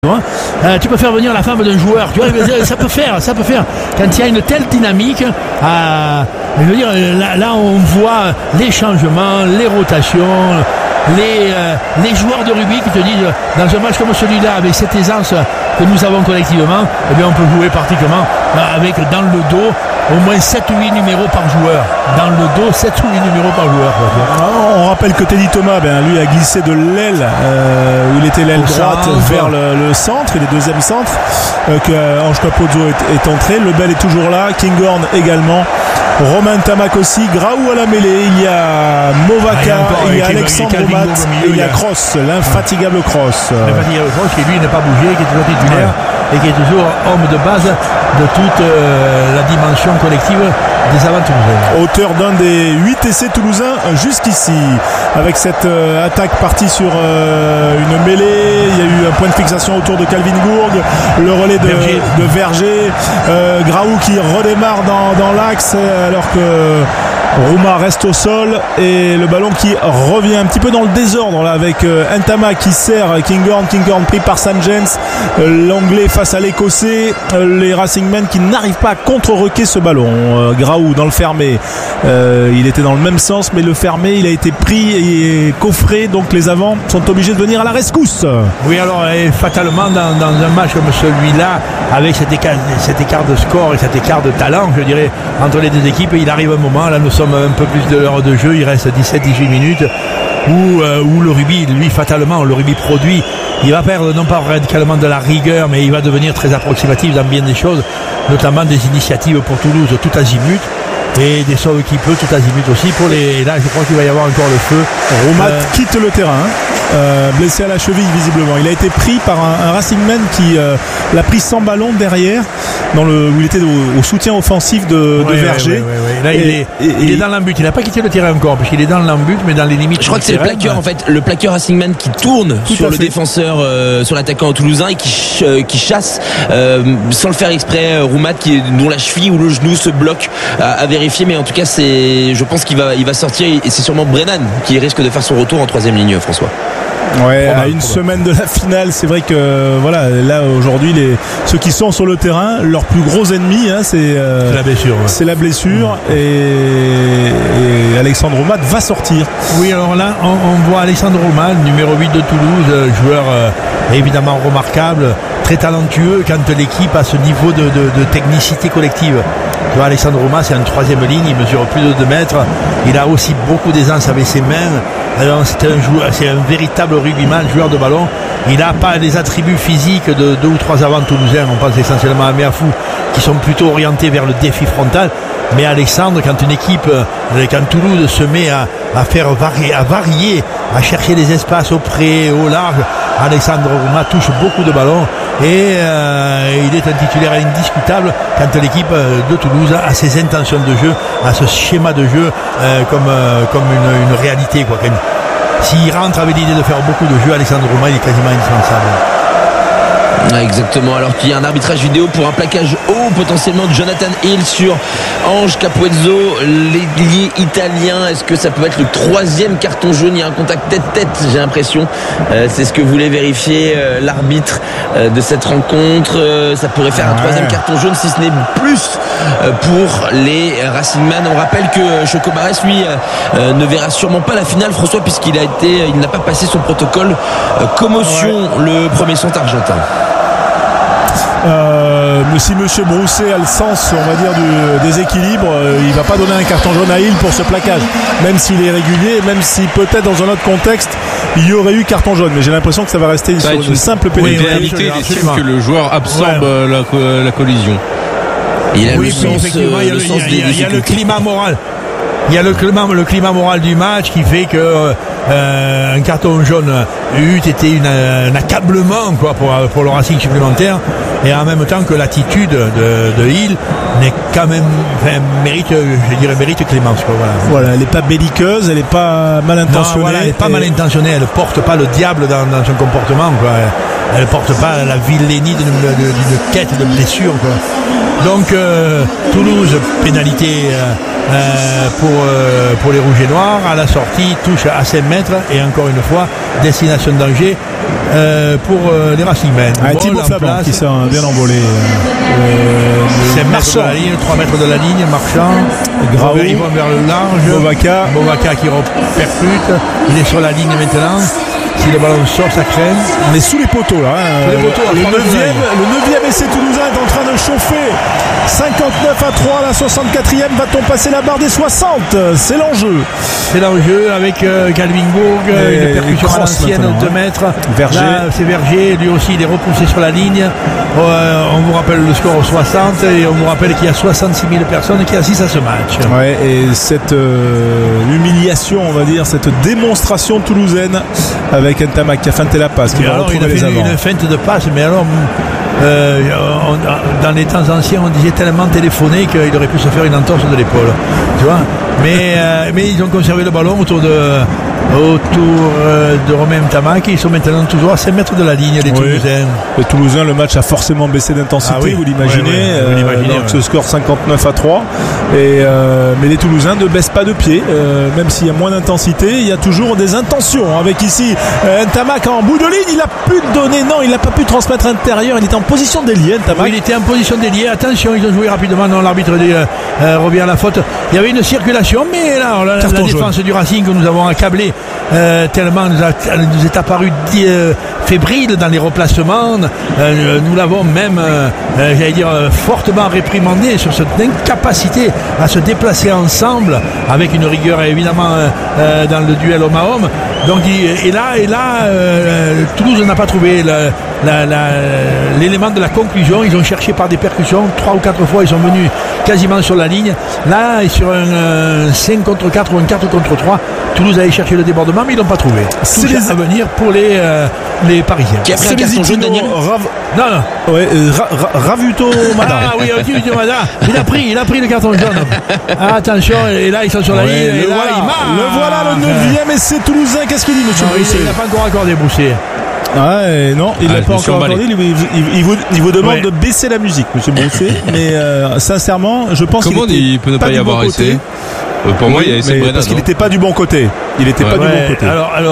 Tu peux faire venir la femme d'un joueur, tu vois, ça peut faire. Quand il y a une telle dynamique, je veux dire, là on voit les changements, les rotations, les joueurs de rugby qui te disent, dans un match comme celui-là, avec cette aisance que nous avons collectivement, eh bien on peut jouer pratiquement avec dans le dos au moins 7 ou 8 numéros par joueur. Dans le dos, 7 ou 8 numéros par joueur. On rappelle que Teddy Thomas, lui a glissé de l'aile où il était l'aile droite vers le centre, il est deuxième centre, que Ange Capozzo est entré. Lebel est toujours là, Kinghorn également, Romain Tamac aussi, Graou à la mêlée, il y a Movaka, il y a Alexandre Mat et il y a Cross, l'infatigable Cross. L'infatigable Cross qui lui n'a pas bougé, qui est toujours titulaire et qui est toujours homme de base de toute la dimension collective des avants toulousains. Auteur d'un des 8 essais toulousains jusqu'ici. Avec cette attaque partie sur une mêlée, il y a eu un point de fixation autour de Calvin Gourg, le relais de Verger, Graou qui redémarre dans l'axe alors que Rouma reste au sol et le ballon qui revient un petit peu dans le désordre là, avec Ntama qui sert Kinghorn pris par Sam James, l'anglais face à l'écossais, les Racingmen qui n'arrivent pas à contre-requer ce ballon. Graou dans le fermé, il était dans le même sens mais le fermé il a été pris et coffré, donc les avants sont obligés de venir à la rescousse. Oui, alors fatalement dans un match comme celui-là, avec cet écart de score et cet écart de talent, je dirais, entre les deux équipes, il arrive un moment, là nous sommes un peu plus de l'heure de jeu, il reste 17-18 minutes où le rugby, lui fatalement, le rugby produit, il va perdre non pas radicalement de la rigueur, mais il va devenir très approximatif dans bien des choses, notamment des initiatives pour Toulouse tout azimut et des sauves qui peut tout azimut aussi pour les. Là je crois qu'il va y avoir encore le feu. Roumat quitte le terrain, blessé à la cheville visiblement. Il a été pris par un Racingman qui l'a pris sans ballon derrière, où il était au soutien offensif de Verger. Là il est dans l'embut, il n'a pas quitté le terrain encore puisqu'il est dans l'embut mais dans les limites. Je crois que c'est le plaqueur en fait, le plaqueur Racingman qui tourne sur le défenseur, sur l'attaquant toulousain et qui chasse sans le faire exprès Roumat dont la cheville ou le genou se bloque à vérifier, mais en tout cas je pense qu'il va sortir et c'est sûrement Brennan qui risque de faire son retour en troisième ligne, François. Ouais, à une semaine de la finale, c'est vrai que voilà, là aujourd'hui ceux qui sont sur le terrain, leur plus gros ennemi c'est la blessure. Ouais. C'est la blessure et Alexandre Roumat va sortir. Oui, alors là on voit Alexandre Roumat, numéro 8 de Toulouse, joueur évidemment remarquable, très talentueux quand l'équipe a ce niveau de technicité collective. Tu vois, Alexandre Roumat, c'est en troisième ligne, il mesure plus de 2 mètres, il a aussi beaucoup d'aisance avec ses mains. Alors c'est un véritable rugbyman, joueur de ballon. Il n'a pas les attributs physiques de 2 ou 3 avants toulousains, on pense essentiellement à Meafou, qui sont plutôt orientés vers le défi frontal. Mais Alexandre, quand une équipe, quand Toulouse se met à varier, à chercher des espaces au près, au large, Alexandre Roumat touche beaucoup de ballons et il est un titulaire indiscutable quand l'équipe de Toulouse a ses intentions de jeu, a ce schéma de jeu comme une réalité, quoi. S'il rentre avec l'idée de faire beaucoup de jeux, Alexandre Roumat il est quasiment indispensable. Exactement, alors qu'il y a un arbitrage vidéo pour un plaquage haut potentiellement de Jonathan Hill sur Ange Capozzo, l'ailier italien. Est-ce que ça peut être le 3e carton jaune? Il y a un contact tête-tête, j'ai l'impression. C'est ce que voulait vérifier l'arbitre de cette rencontre. Ça pourrait faire un 3e carton jaune si ce n'est plus pour les Racingman. On rappelle que Chocobares lui ne verra sûrement pas la finale, François, puisqu'il n'a pas passé son protocole commotion, le premier centre argentin. Si Monsieur Brousset a le sens, on va dire, du déséquilibre, il va pas donner un carton jaune à Hill pour ce plaquage, même s'il est régulier, même si peut-être dans un autre contexte il y aurait eu carton jaune, mais j'ai l'impression que ça va rester sur une simple pénalité. Il estime que le joueur absorbe la collision. Il a le sens des il y a le climat moral. Il y a le climat moral du match qui fait que un carton jaune eût été un accablement pour le Racing supplémentaire, et en même temps que l'attitude de Hill n'est quand même mérite clémence, quoi. Voilà, elle n'est pas belliqueuse, elle n'est pas mal intentionnée. Non, voilà, elle n'est pas mal intentionnée, elle ne porte pas le diable dans son comportement, quoi. elle porte pas la vilainie d'une quête de blessure, quoi. Donc Toulouse, pénalité pour les Rouges et Noirs. À la sortie, touche à 5 mètres et encore une fois, destination danger pour les Racingmen. Thibaut Flamand qui s'est bien envolé. C'est Marchand, 3 mètres de la ligne, Marchand. Grau, ils vont vers le large. Bovaka qui repercute. Il est sur la ligne maintenant. Si le ballon sort, ça craint. On est sous les poteaux là. Les poteaux, le 9e essai toulousain est en train de chauffer. 59-3, la 64e. Va-t-on passer la barre des 60? C'est l'enjeu. C'est l'enjeu avec Calvin Bourg, une percussion à l'ancienne de 2 mètres. Verger. Là, c'est Verger, lui aussi il est repoussé sur la ligne. On vous rappelle le score au 60 et on vous rappelle qu'il y a 66 000 personnes qui assistent à ce match. Ouais, et cette humiliation, on va dire, cette démonstration toulousaine avec Ntamak qui a feinté la passe, qui va retrouver les avants. Il a fait une feinte de passe, mais alors dans les temps anciens on disait tellement téléphoné qu'il aurait pu se faire une entorse de l'épaule, tu vois. Mais ils ont conservé le ballon autour de Romain Ntamak et ils sont maintenant toujours à 5 mètres de la ligne, les Toulousains. Les Toulousains, le match a forcément baissé d'intensité, vous l'imaginez, donc ce score 59-3 mais les Toulousains ne baissent pas de pied, même s'il y a moins d'intensité, il y a toujours des intentions avec ici Ntamak en bout de ligne. Il a pu donner, non, il n'a pas pu transmettre intérieur, il était en position d'ailier Ntamak. Il était en position d'ailier, attention, ils ont joué rapidement, non, l'arbitre revient à la faute. Il y avait une circulation, mais là la défense du Racing que nous avons accablé tellement nous est apparu fébrile dans les replacements. Nous l'avons même fortement réprimandé sur cette incapacité à se déplacer ensemble avec une rigueur évidemment dans le duel homme à homme. Donc et là Toulouse n'a pas trouvé l'élément de la conclusion. Ils ont cherché par des percussions 3 ou 4 fois, ils sont venus quasiment sur la ligne. Là, sur un 5 contre 4 ou un 4 contre 3, Toulouse allait chercher le débordement, mais ils l'ont pas trouvé. C'est à venir pour les Parisiens. Qui a pris un carton jaune, Daniel? Non. Ouais, Ravuto Mada. Ah oui, Ravuto Mada. Il a pris le carton jaune. Attention, et là ils sont sur la ligne. Et là, le voilà, le 9e essai toulousain. Qu'est-ce qu'il dit, monsieur Brousset? Il n'a pas encore accordé, Brousset. Non, il n'a pas encore accordé. Il vous demande de baisser la musique, monsieur Brousset. Mais sincèrement, je pense qu'il il peut ne pas y avoir essai. Pour moi, il y a essai Brennan. Parce qu'il n'était pas du bon côté. Il n'était pas du bon côté.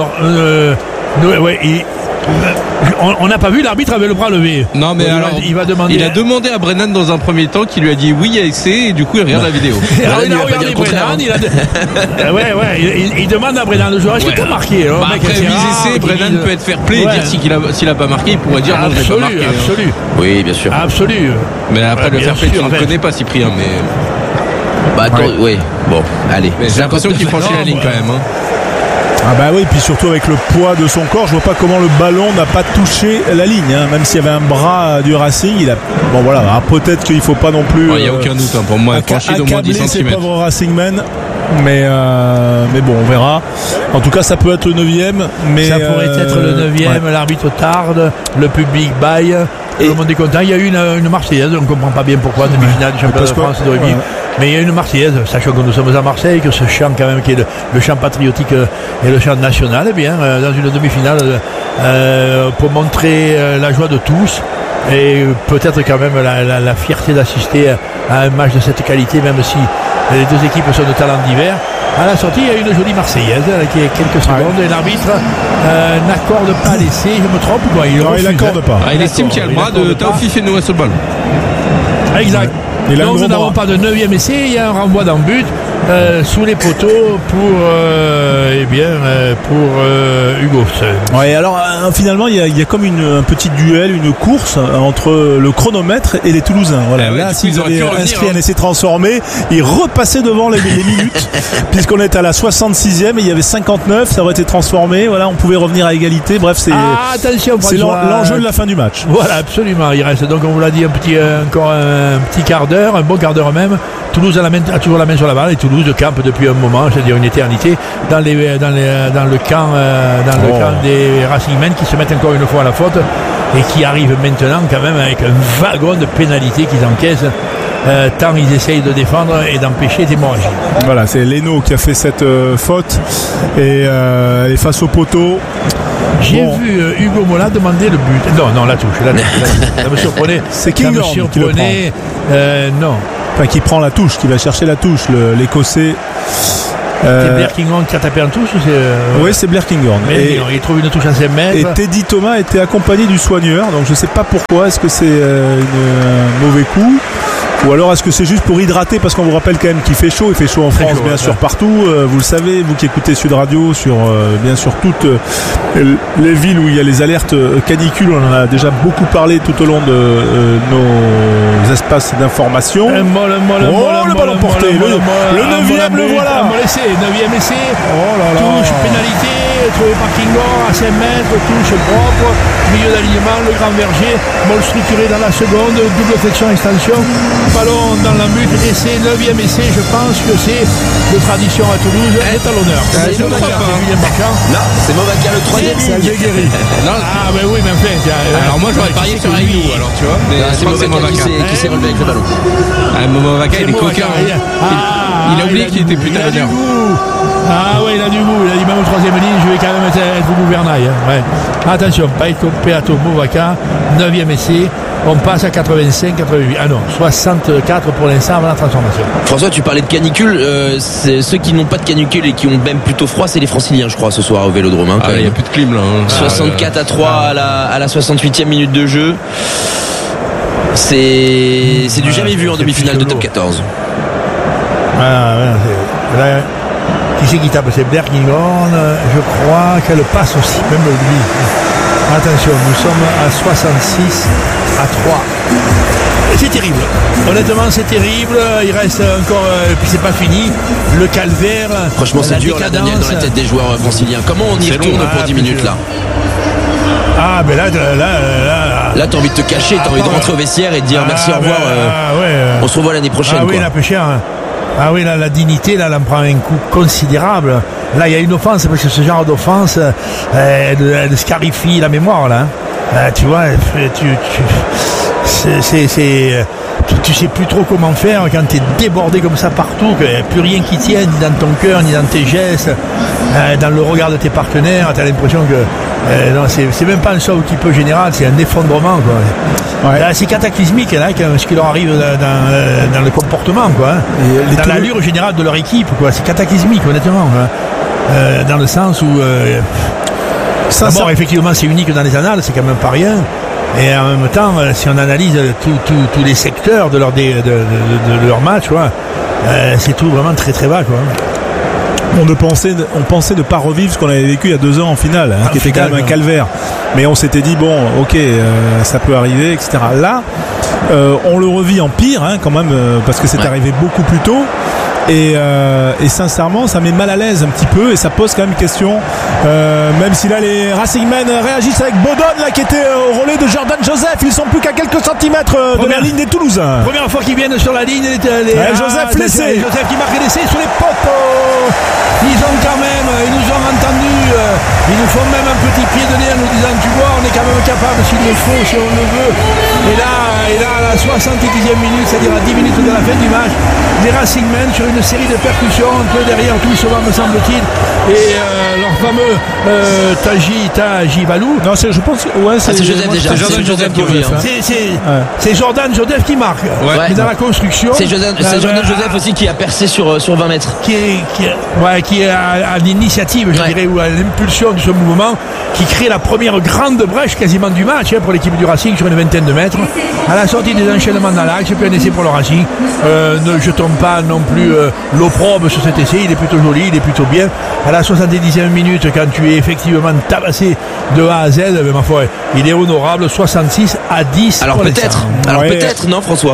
On n'a pas vu l'arbitre avec le bras levé. Non, mais il a demandé à Brennan dans un premier temps, qui lui a dit oui, il y a essai, et du coup il regarde la vidéo. Alors il a regardé Brennan, il demande à Brennan de jouer. Est-ce que tu as marqué? Après 8 essais, Brennan peut être fair play et dire s'il a pas marqué, il pourrait dire non, je n'ai pas marqué. Absolu. Oui, bien sûr. Absolu. Mais après le fair play, tu ne connais pas, Cyprien, mais. Oui, bon, allez. Mais j'ai l'impression qu'il franchit la ligne quand même. Ah bah oui, puis surtout avec le poids de son corps, je vois pas comment le ballon n'a pas touché la ligne, même s'il y avait un bras du Racing, peut-être qu'il faut pas non plus. Il n'y a aucun doute pour moi, franchi d'au moins 10 cm. Ces pauvres Racingmen, mais bon, on verra. En tout cas, ça peut être le 9e, mais ça pourrait être le 9e. L'arbitre tarde, le public baille. Tout le monde est content. Il y a eu une Marseillaise, on ne comprend pas bien pourquoi, demi-finale du championnat de France de rugby. Mais il y a une Marseillaise, sachant que nous sommes à Marseille, que ce chant quand même qui est le chant patriotique et le chant national, dans une demi-finale, pour montrer la joie de tous et peut-être quand même la fierté d'assister à un match de cette qualité, même si les deux équipes sont de talent divers. À la sortie, il y a une jolie Marseillaise qui est quelques secondes et l'arbitre n'accorde pas l'essai. Je me trompe ou quoi? Il n'accorde pas. Il estime qu'il y a le bras de Taofi Fenouet sur le ballon. Exact. Donc nous n'avons pas de 9e essai, il y a un renvoi dans le but sous les poteaux pour Hugo. Ouais, alors finalement il y a comme un petit duel, une course entre le chronomètre et les Toulousains. Voilà. Là, s'ils avaient inscrit un essai transformé, ils repassaient devant les minutes, puisqu'on est à la 66e et il y avait 59, ça aurait été transformé. Voilà, on pouvait revenir à égalité. Bref, c'est l'enjeu de la fin du match. Voilà, absolument. Il reste donc, on vous l'a dit, encore un petit quart d'heure, un bon quart d'heure même. Toulouse a toujours la main sur la balle et Toulouse campe depuis un moment, c'est-à-dire une éternité, dans le camp des Racingmen qui se mettent encore une fois à la faute et qui arrivent maintenant quand même avec un wagon de pénalité qu'ils encaissent. Tant ils essayent de défendre et d'empêcher des hémorragies. Voilà, c'est Leno qui a fait cette faute et face au poteau. J'ai vu Hugo Mola demander le but. Non, la touche. Ça me surprenait. C'est Kinghorn qui le prend. Non. Enfin, qui prend la touche, qui va chercher la touche, l'Écossais. C'est Blair Kinghorn qui a tapé en touche ou c'est Oui, c'est Blair Kinghorn. Il trouve une touche à 5 mètres. Et Teddy Thomas était accompagné du soigneur, donc je ne sais pas pourquoi. Est-ce que c'est un mauvais coup ou alors est-ce que c'est juste pour hydrater, parce qu'on vous rappelle quand même qu'il fait chaud, il fait chaud en France, bien sûr partout, vous le savez, vous qui écoutez Sud Radio, sur bien sûr toutes les villes où il y a les alertes canicules, on en a déjà beaucoup parlé tout au long de nos espaces d'information. Le ballon porté, le 9e, le voilà. 9e essai, touche, là. pénalité, trouvé par Kinghorn à 5 mètres, touche propre, milieu d'alignement, le grand verger, mal structuré dans la seconde, double flexion extension, ballon dans la but, essai, 9e essai, je pense que c'est de tradition à Toulouse, est à l'honneur. C'est Non, c'est Movaca le 3e. C'est Algérie. Ah ben oui, mais enfin, alors moi j'aurais parié sur Ayou, alors tu vois, mais c'est Movaca qui s'est relevé avec le ballon. Movaca il est coquin. Il a oublié qu'il était putain d'honneur. Ah ouais, il a du goût. Il a dit même au 3e ligne, je vais quand même être au gouvernail. Ouais. Attention, Paito Peato Movaca, 9e essai. On passe à 85, 88. Ah non, 64 pour l'instant avant la transformation. François, tu parlais de canicule. Ceux qui n'ont pas de canicule et qui ont même plutôt froid, c'est les Franciliens, je crois, ce soir au Vélodrome. Il n'y a plus de clim là. 64-3 à la 68e minute de jeu. C'est du jamais vu en demi-finale de top 14. Qui c'est qui tape? C'est Blair Kinghorn, je crois qu'elle passe aussi, même lui. Attention, nous sommes à 66 à 3. C'est terrible. Honnêtement, c'est terrible. Il reste encore, puis c'est pas fini. Le calvaire. Franchement, c'est dur, là, Daniel, dans la tête des joueurs franciliens. Comment on y retourne pour 10 minutes là? Ah, mais là, t'as envie de te cacher, t'as envie de rentrer au vestiaire et de dire merci, au revoir. On se revoit l'année prochaine. Ah oui, la peu cher. Ah oui, là, la dignité, là, elle en prend un coup considérable. Là, il y a une offense, parce que ce genre d'offense, elle scarifie la mémoire, là. Tu vois, tu sais plus trop comment faire quand t'es débordé comme ça partout, qu'il n'y a plus rien qui tient, ni dans ton cœur, ni dans tes gestes, dans le regard de tes partenaires. T'as l'impression que non, c'est même pas un saut qui peut général, c'est un effondrement, quoi. Ouais. Là, c'est cataclysmique, là, ce qui leur arrive dans le comportement, quoi. Dans l'allure générale de leur équipe, quoi. C'est cataclysmique, honnêtement, dans le sens où d'abord, effectivement, c'est unique dans les annales, c'est quand même pas rien. Et en même temps, si on analyse tous les secteurs de leur match, quoi, c'est tout vraiment très très bas, quoi. On pensait ne pas revivre ce qu'on avait vécu il y a 2 ans en finale, qui était quand même un calvaire. Mais on s'était dit bon, ok, ça peut arriver, etc. Là, on le revit en pire, quand même, parce que c'est arrivé beaucoup plus tôt. Et sincèrement, ça met mal à l'aise un petit peu et ça pose quand même une question. Même si là les Racingmen réagissent avec Baudonne là qui était au relais de Jordan Joseph, ils sont plus qu'à quelques centimètres de la ligne des Toulousains. Première fois qu'ils viennent sur la ligne, Joseph l'essai. Joseph qui marque l'essai sur les poteaux. Ils nous ont entendus, ils nous font même un petit pied de nez en nous disant tu vois, on est quand même capable s'il le faut, si on le veut. Et là à la 70e minute, c'est-à-dire à 10 minutes de la fin du match, les Racingmen sur une série de percussions un peu derrière tout cela me semble-t-il, et leur fameux Taji Valou. Non, je pense que c'est Joseph déjà. C'est Joseph qui revient. C'est Jordan Joseph qui marque. Mais dans la construction, c'est Jordan Joseph aussi qui a percé sur 20 mètres. Qui est à l'initiative, je dirais, ou à l'impulsion de ce mouvement, qui crée la première grande brèche quasiment du match pour l'équipe du Racing sur une vingtaine de mètres. À la sortie des enchaînements dans l'axe, puis un essai pour le Racing. Ne jetons pas non plus l'opprobre sur cet essai, il est plutôt joli, il est plutôt bien. À la 70e minute, quand tu es effectivement tabassé de A à Z, ma foi, il est honorable, 66 à 10. Alors peut-être, non François?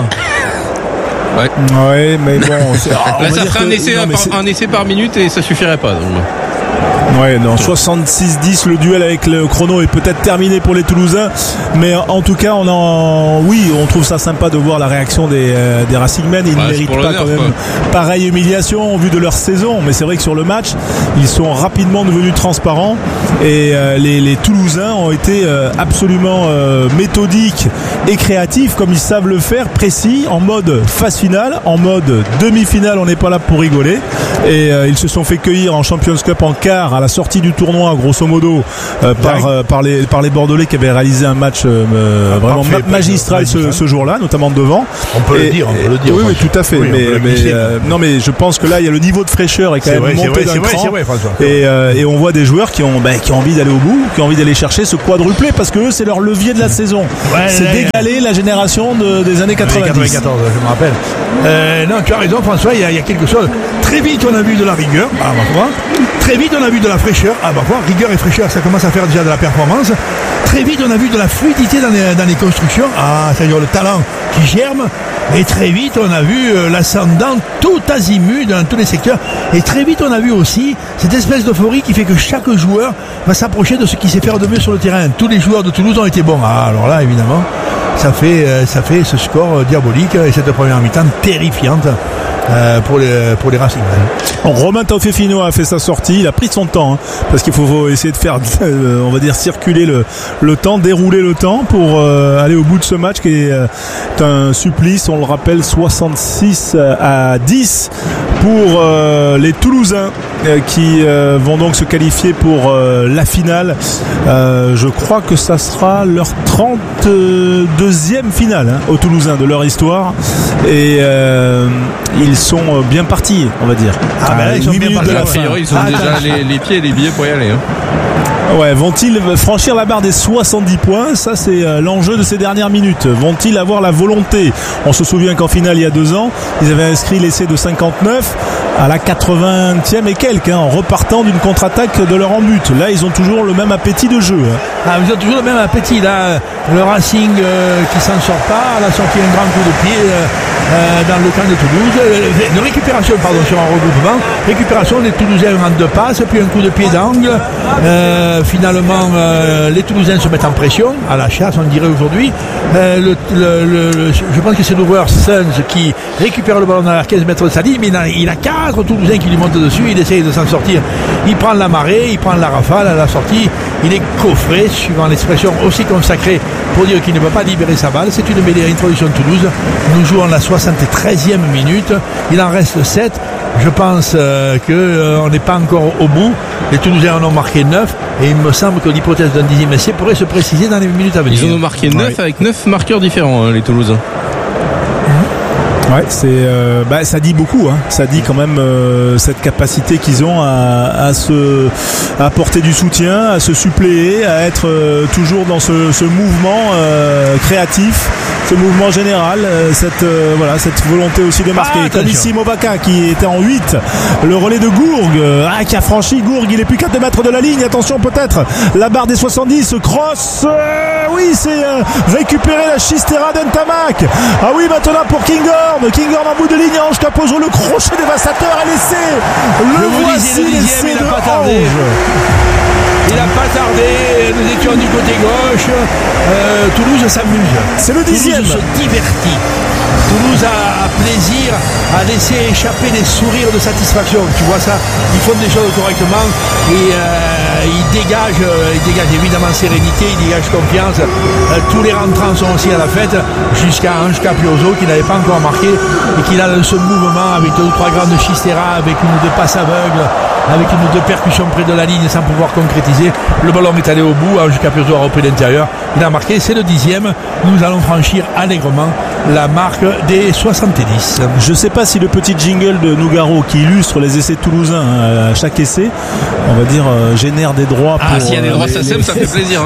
Ouais, mais bon. Là, ça ferait un essai par minute et ça suffirait pas. Donc. Ouais, non, 66-10, le duel avec le chrono est peut-être terminé pour les Toulousains, mais en tout cas, on trouve ça sympa de voir la réaction des Racingmen. Ils ne méritent pas quand même pareille humiliation au vu de leur saison, mais c'est vrai que sur le match, ils sont rapidement devenus transparents et les Toulousains ont été absolument méthodiques et créatifs comme ils savent le faire, précis, en mode phase finale, en mode demi-finale, on n'est pas là pour rigoler, et ils se sont fait cueillir en Champions Cup en quart à la sortie du tournoi, grosso modo, par les Bordelais qui avaient réalisé un match vraiment magistral ce jour-là, notamment devant. On peut le dire. Oui, tout à fait. Oui, mais je pense que là, il y a le niveau de fraîcheur est quand même monté d'un cran. Et on voit des joueurs qui ont envie d'aller au bout, qui ont envie d'aller chercher ce quadruplé, parce que eux, c'est leur levier de la saison. C'est d'égaler la génération des années 90. 94, je me rappelle. Non, tu as raison, François, il y a quelque chose. Très vite, on a vu de la rigueur, à ma foi. Très vite, on a vu de la fraîcheur, à ma foi. Rigueur et fraîcheur, ça commence à faire déjà de la performance. Très vite, on a vu de la fluidité dans les constructions. C'est-à-dire le talent qui germe. Et très vite, on a vu l'ascendant tout azimut dans tous les secteurs. Et très vite, on a vu aussi cette espèce d'euphorie qui fait que chaque joueur va s'approcher de ce qu'il sait faire de mieux sur le terrain. Tous les joueurs de Toulouse ont été bons. Alors là, évidemment, ça fait ce score diabolique et cette première mi-temps terrifiante pour les Racing. Romain Taufefino a fait sa sortie, il a pris son temps parce qu'il faut essayer de faire on va dire circuler le temps, dérouler le temps pour aller au bout de ce match qui est un supplice. On le rappelle, 66-10 pour les Toulousains qui vont donc se qualifier pour la finale. Je crois que ça sera leur 32e finale aux Toulousains de leur histoire, et ils sont bien partis, on va dire. Ils sont bien partis. Ils ont déjà les pieds et les billets pour y aller. Ouais, vont-ils franchir la barre des 70 points? Ça, c'est l'enjeu de ces dernières minutes. Vont-ils avoir la volonté? On se souvient qu'en finale, il y a 2 ans, ils avaient inscrit l'essai de 59 à la 80e et quelques, en repartant d'une contre-attaque de leur en but. Là, ils ont toujours le même appétit de jeu. Ils ont toujours le même appétit. Là, le Racing qui s'en sort pas, elle a sorti un grand coup de pied dans le camp de Toulouse. De récupération, sur un regroupement. Récupération des Toulousains en 2 passes, puis un coup de pied d'angle. Finalement, les Toulousains se mettent en pression, à la chasse, on dirait aujourd'hui. Je pense que c'est l'ouvreur Sons qui récupère le ballon dans la 15 mètres de sa ligne, mais il a 4 Toulousains qui lui montent dessus, il essaye de s'en sortir. Il prend la marée, il prend la rafale à la sortie, il est coffré, suivant l'expression aussi consacrée pour dire qu'il ne peut pas libérer sa balle. C'est une mêlée à introduction de Toulouse. Nous jouons la 73e minute, il en reste 7. Je pense qu'on n'est pas encore au bout. Les Toulousains en ont marqué 9 et il me semble que l'hypothèse d'un 10e essai pourrait se préciser dans les minutes à venir. Ils en ont marqué 9 avec 9 marqueurs différents, les Toulousains. Ouais, ça dit beaucoup, Ça dit quand même cette capacité qu'ils ont à apporter du soutien, à se suppléer, à être toujours dans ce mouvement créatif, ce mouvement général, cette volonté aussi de marquer. Comme ici Mobaka qui était en 8, le relais de Gourgue qui a franchi Gourgue, il est plus qu'à 2 mètres de la ligne. Attention, peut-être la barre des 70, cross, c'est récupérer la Chistera d'Entamac. Maintenant pour Kinghorn en bout de ligne, Ange Capozzo, le crochet dévastateur est laissé. Voici l'essai de Ange. Il n'a pas tardé, nous étions du côté gauche. Toulouse s'amuse. C'est le 10e. Toulouse se divertit. Toulouse a plaisir à laisser échapper des sourires de satisfaction. Tu vois ça, ils font des choses correctement et ils dégagent évidemment sérénité, ils dégagent confiance. Tous les rentrants sont aussi à la fête, jusqu'à Ange Capozzo qui n'avait pas encore marqué et qui a ce mouvement avec 2 ou 3 grandes Chistera, avec 1 ou 2 passes aveugles, avec 1 ou 2 percussions près de la ligne sans pouvoir concrétiser. Le ballon est allé au bout, Ange Capozzo a repris l'intérieur, il a marqué, c'est le 10e. Nous allons franchir allègrement la marque des 70. Je ne sais pas si le petit jingle de Nougaro qui illustre les essais toulousains à chaque essai, on va dire, génère des droits pour... s'il y a des droits, ça fait plaisir.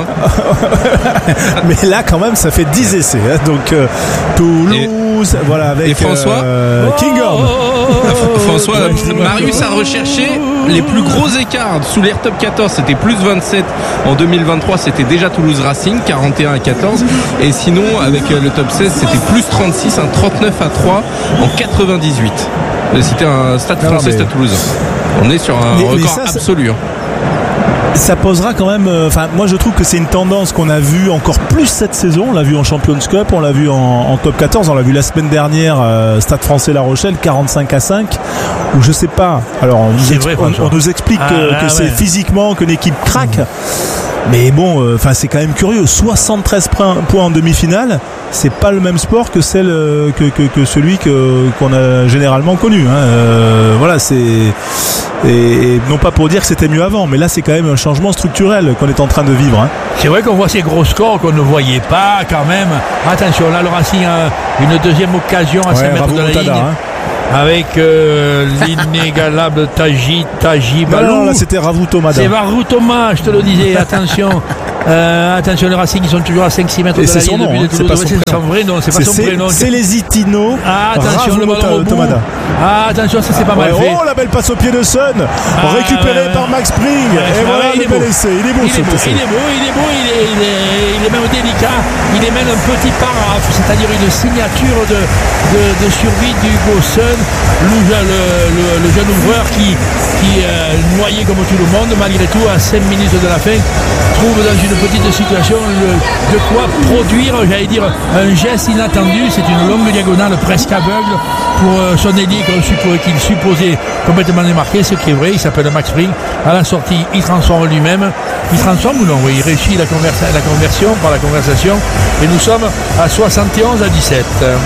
Mais là, quand même, ça fait 10 essais. Donc, Toulouse, voilà, avec... Et François Kinghorn. François, Marius a recherché les plus gros écarts sous l'air top 14, c'était plus 27 en 2023, c'était déjà Toulouse Racing 41 à 14, et sinon avec le top 16 c'était plus 36, un 39 à 3 en 98. C'était un stade français, Stade Toulousain. On est sur un record absolu. Ça posera quand même, moi je trouve que c'est une tendance qu'on a vue encore plus cette saison. On l'a vu en Champions Cup, on l'a vu en top 14, on l'a vu la semaine dernière, Stade Français La Rochelle 45 à 5, où je sais pas, alors on nous explique que c'est physiquement que l'équipe craque, mais bon, c'est quand même curieux, 73 points en demi-finale. c'est pas le même sport que celui qu'on a généralement connu. Voilà, et non pas pour dire que c'était mieux avant, mais là c'est quand même un changement structurel qu'on est en train de vivre. C'est vrai qu'on voit ces gros scores qu'on ne voyait pas quand même. Attention, là le Racing a une deuxième occasion à 5 mètres de la ligne. Avec l'inégalable Taji Balou. Non, là c'était Ravou Tomada. C'est Ravou Thomas, je te le disais. Attention. Attention, le Racing, ils sont toujours à 5-6 mètres de la ligne depuis Toulouse. C'est pas son prénom. C'est pas son prénom. C'est les Itino. Attention, le ballon au bout. Attention, ça c'est pas mal fait. Oh, la belle passe au pied de Sun. Récupérée par Max Spring. Et voilà le bel essai. Il est beau, il est même délicat. Il est même un petit paragraphe, c'est-à-dire une signature de survie d'Hugo Sun, le jeune ouvreur qui noyé comme tout le monde, malgré tout, à 5 minutes de la fin, trouve dans une petite situation de quoi produire, j'allais dire, un geste inattendu. C'est une longue diagonale presque aveugle pour son ailier qu'il supposait complètement démarqué, ce qui est vrai. Il s'appelle Max Spring. À la sortie, il transforme lui-même. Il transforme ou non? Oui, il réussit la conversion par la conversation. Et nous sommes à 71-17.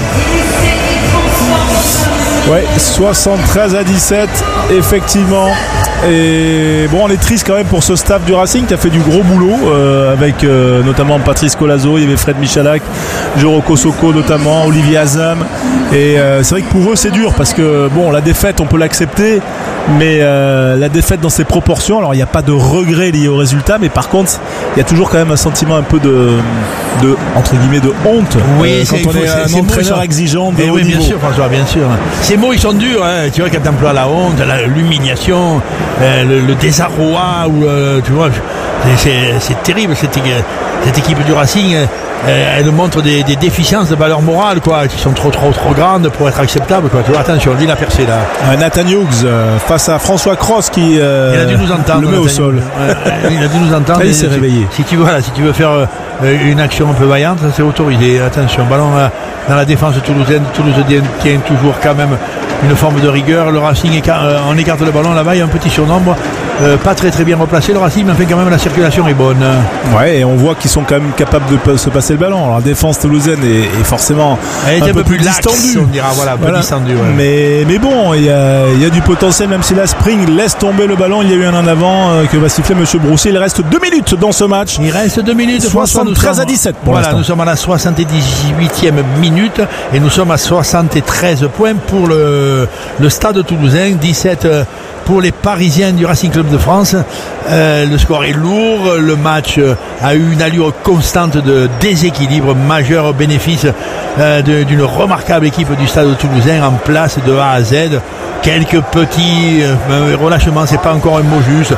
Ouais, 73-17, effectivement. Et bon, on est triste quand même pour ce staff du Racing qui a fait du gros boulot avec notamment Patrice Colazo, il y avait Fred Michalak, Joro Kosoko notamment, Olivier Azam. Et c'est vrai que pour eux c'est dur parce que bon, la défaite on peut l'accepter, mais la défaite dans ses proportions, alors il n'y a pas de regret lié au résultat, mais par contre il y a toujours quand même un sentiment un peu de entre guillemets de honte. Oui, quand on est un entraîneur exigeant de haut oui, niveau. Bien sûr, François, bien sûr. Ces mots ils sont durs, hein. Tu vois, quand tu emploies la honte, l'humiliation, le désarroi, ou tu vois, c'est terrible cette équipe du Racing. Elle montre des déficiences de valeur morale, quoi, qui sont trop grandes pour être acceptables, quoi. Tu vois, attention, lui l'a percé là. Nathan Hughes face à François Cross qui il a dû nous entendre, le met au sol. Il a dû nous entendre. Il s'est réveillé. Si tu veux faire une action un peu vaillante, c'est autorisé. Attention, ballon dans la défense toulousaine. Toulouse tient toujours quand même une forme de rigueur. Le Racing on écarte le ballon là-bas, il y a un petit surnombre, pas très bien replacé le Racing, mais enfin quand même la circulation est bonne. Ouais, et on voit qu'ils sont quand même capables de se passer le ballon. Alors la défense toulousaine est forcément elle est un peu plus distendue, on dira, voilà. Distendue, ouais. Mais bon, il y a du potentiel, même si la Spring laisse tomber le ballon. Il y a eu un en avant que va siffler Monsieur Broussier. Il reste 2 minutes dans ce match. Il reste 2 minutes. 73-17 pour l'instant. Nous sommes à la 78e minute et nous sommes à 73 points pour le Stade Toulousain, 17 pour les Parisiens du Racing Club de France. Le score est lourd, le match a eu une allure constante de déséquilibre majeur au bénéfice d'une remarquable équipe du Stade Toulousain en place de A à Z. Quelques petits relâchements, c'est pas encore un mot juste,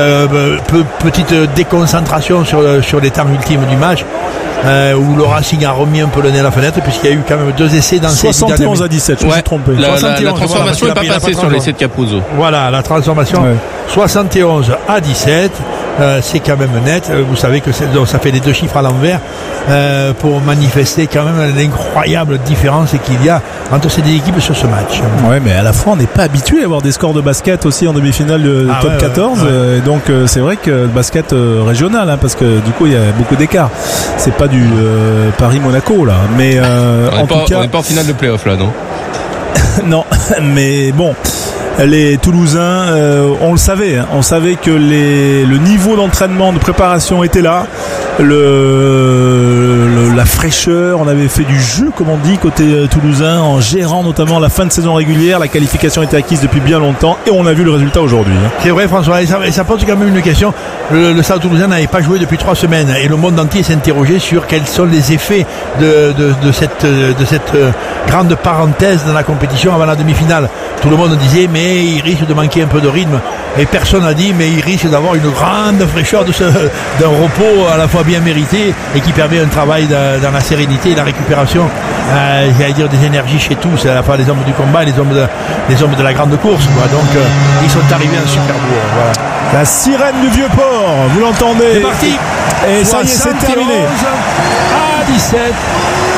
petite déconcentration sur les temps ultimes du match, où le Racing a remis un peu le nez à la fenêtre, puisqu'il y a eu quand même 2 essais dans 71-17, je me suis trompé. La transformation n'est pas passée sur l'essai de Capuzzo. Voilà, la transformation, 71-17. C'est quand même net. Vous savez que ça fait les 2 chiffres à l'envers pour manifester quand même l'incroyable différence qu'il y a entre ces 2 équipes sur ce match. Ouais, mais à la fois on n'est pas habitué à avoir des scores de basket aussi en demi-finale de top 14. Et donc c'est vrai que le basket régional, parce que du coup il y a beaucoup d'écart. C'est pas du Paris-Monaco là, mais on n'est pas en finale de play-off là, non? Non, mais bon. Les Toulousains, on le savait, on savait que le niveau d'entraînement, de préparation était là, la fraîcheur, on avait fait du jeu, comme on dit, côté toulousain, en gérant notamment la fin de saison régulière. La qualification était acquise depuis bien longtemps et on a vu le résultat aujourd'hui. C'est vrai, François, et ça pose quand même une question. Le Stade Toulousain n'avait pas joué depuis 3 semaines et le monde entier s'est interrogé sur quels sont les effets de cette grande parenthèse dans la compétition avant la demi-finale. Tout le monde disait mais il risque de manquer un peu de rythme, et personne n'a dit mais il risque d'avoir une grande fraîcheur d'un repos à la fois bien mérité et qui permet un travail dans la sérénité et la récupération, j'allais dire des énergies chez tous, à la fois les hommes du combat et les hommes de la grande course, quoi. Donc ils sont arrivés en super beau, voilà. La sirène du Vieux-Port, vous l'entendez? C'est parti. Et ça y est, c'est terminé. À 17.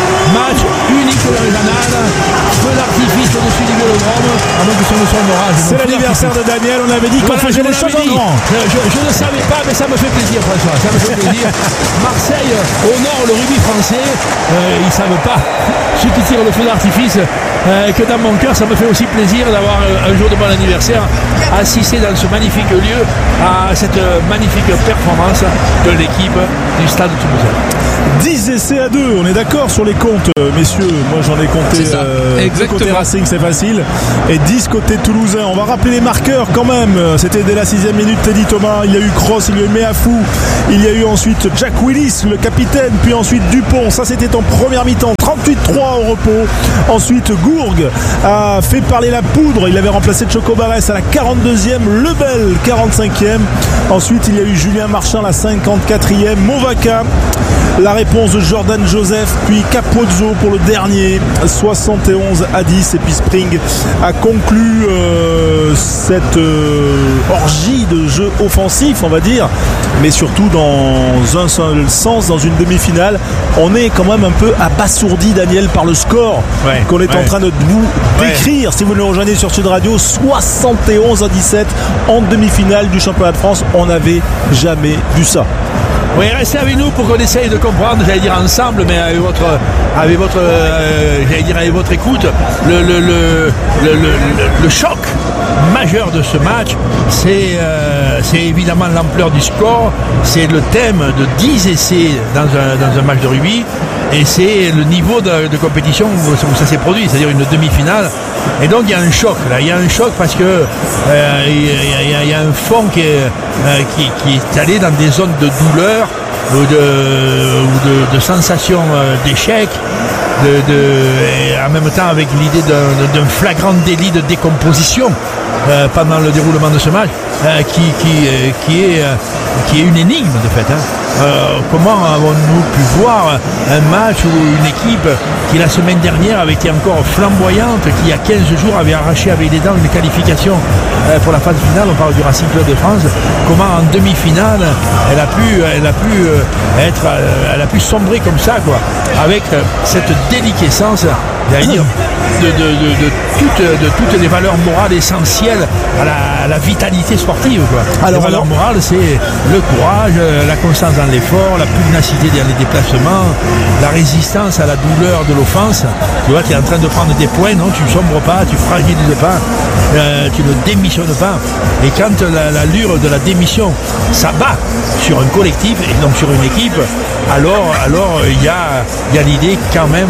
match unique dans les annales, feu d'artifice au-dessus du vélodrome, à moins que ce ne soit un orage. C'est l'anniversaire de Daniel, on avait dit qu'on faisait les choses en grand. Je ne savais pas, mais ça me fait plaisir, François, ça me fait plaisir. Marseille honore le rugby français, ils ne savent pas ceux qui tirent le feu d'artifice, que dans mon cœur, ça me fait aussi plaisir d'avoir un jour de bon anniversaire assisté dans ce magnifique lieu à cette magnifique performance de l'équipe du Stade Toulousain. 10 essais à 2, on est d'accord sur les comptes, messieurs. Moi j'en ai compté côté Racing, c'est facile, et 10 côté Toulousain. On va rappeler les marqueurs quand même. C'était dès la 6e minute Teddy Thomas, il y a eu Cross, il y a eu Meafou, il y a eu ensuite Jack Willis, le capitaine, puis ensuite Dupont. Ça c'était en première mi-temps, 38-3 au repos. Ensuite Gourgue a fait parler la poudre, il avait remplacé Choco Barès à la 42e, Lebel 45e. Ensuite il y a eu Julien Marchand la 54e, Movaca, la réponse de Jordan Joseph, puis Capozzo pour le dernier, 71-10. Et puis Spring a conclu cette orgie de jeu offensif, on va dire, mais surtout dans un seul sens, dans une demi-finale. On est quand même un peu abasourdi, Daniel, par le score qu'on est en train de vous décrire. Si vous nous rejoignez sur Sud Radio, 71-17 en demi-finale du championnat de France. On n'avait jamais vu ça. Oui, restez avec nous pour qu'on essaye de comprendre, j'allais dire ensemble, mais avec votre écoute, le choc majeur de ce match, c'est évidemment l'ampleur du score, c'est le thème de 10 essais dans un match de rugby, et c'est le niveau de compétition où ça s'est produit, c'est-à-dire une demi-finale. Et donc il y a un choc là, il y a un choc parce que il y a un fond qui est allé dans des zones de douleur ou de sensations d'échec, et en même temps avec l'idée d'un flagrant délit de décomposition pendant le déroulement de ce match, qui est une énigme de fait. Comment avons-nous pu voir un match où une équipe qui la semaine dernière avait été encore flamboyante, qui il y a 15 jours avait arraché avec les dents une qualification pour la phase finale, on parle du Racing Club de France, comment en demi-finale elle a pu sombrer comme ça, quoi, avec cette déliquescence, j'allais dire, de toutes les valeurs morales essentielles à la vitalité sportive, quoi. Les valeurs morales, c'est le courage, la constance dans l'effort, la pugnacité dans les déplacements, la résistance à la douleur de l'offense. Tu vois, tu es en train de prendre des points, non, tu ne sombres pas, tu fragilises pas, tu ne démissionnes pas. Et quand l'allure de la démission s'abat sur un collectif et donc sur une équipe, alors il y a l'idée quand même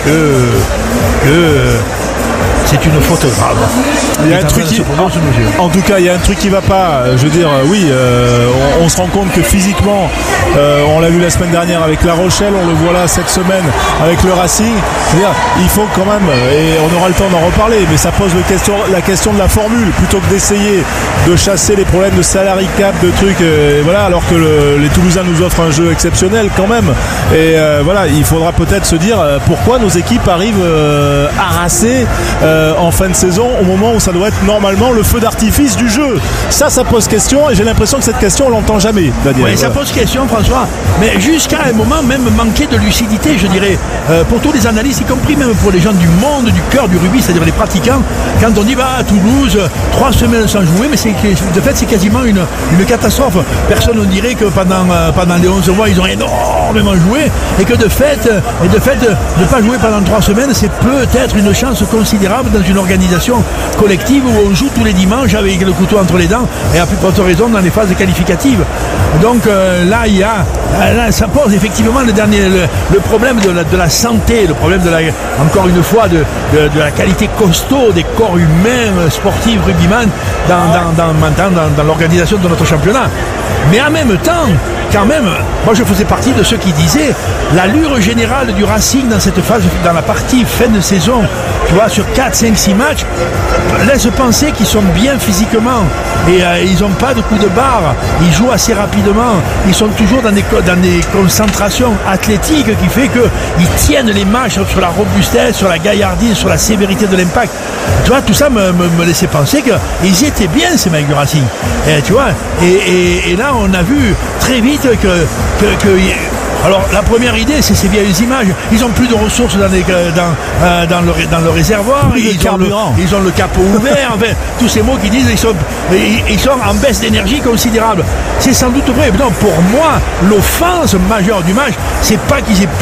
que c'est une faute grave. Il y a un truc en tout cas, il y a un truc qui va pas. Je veux dire, on se rend compte que physiquement, on l'a vu la semaine dernière avec La Rochelle, on le voit là cette semaine avec le Racing. C'est-à-dire, il faut quand même, et on aura le temps d'en reparler, mais ça pose la question de la formule, plutôt que d'essayer de chasser les problèmes de salary cap, de trucs, alors que les Toulousains nous offrent un jeu exceptionnel quand même. Et il faudra peut-être se dire pourquoi nos équipes arrivent harassées en fin de saison, au moment où ça doit être normalement le feu d'artifice du jeu. Ça pose question, et j'ai l'impression que cette question on l'entend jamais, Daniel. Oui, ça pose question, François, mais jusqu'à un moment même manquer de lucidité, je dirais, pour tous les analystes, y compris même pour les gens du monde, du cœur du rugby, c'est-à-dire les pratiquants. Quand on dit à Toulouse, 3 semaines sans jouer, mais de fait c'est quasiment une catastrophe. Personne ne dirait que pendant les 11 mois ils ont énormément joué, et que de fait de ne pas jouer pendant 3 semaines, c'est peut-être une chance considérable dans une organisation collective où on joue tous les dimanches avec le couteau entre les dents, et à plus forte raison dans les phases qualificatives. Donc là ça pose effectivement le problème de la santé, le problème encore une fois de la qualité costaud des corps humains sportifs rugbyman dans l'organisation de notre championnat. Mais en même temps, quand même, moi je faisais partie de ceux qui disaient l'allure générale du Racing dans cette phase, dans la partie fin de saison, tu vois, sur 4, 5, 6 matchs, laisse penser qu'ils sont bien physiquement, et ils n'ont pas de coup de barre, ils jouent assez rapidement, ils sont toujours dans des concentrations athlétiques qui fait qu'ils tiennent les matchs sur la robustesse, sur la gaillardise, sur la sévérité de l'impact. Tu vois, tout ça me laissait penser qu'ils étaient bien, ces mecs du Racing. Et, tu vois, et là on a vu très vite que Alors la première idée, c'est ces vieilles images. Ils ont plus de ressources dans le réservoir. Ils ont le capot ouvert. Enfin, tous ces mots qui disent ils sont en baisse d'énergie considérable. C'est sans doute vrai. Non, pour moi, l'offense majeure du match, c'est pas qu'ils aient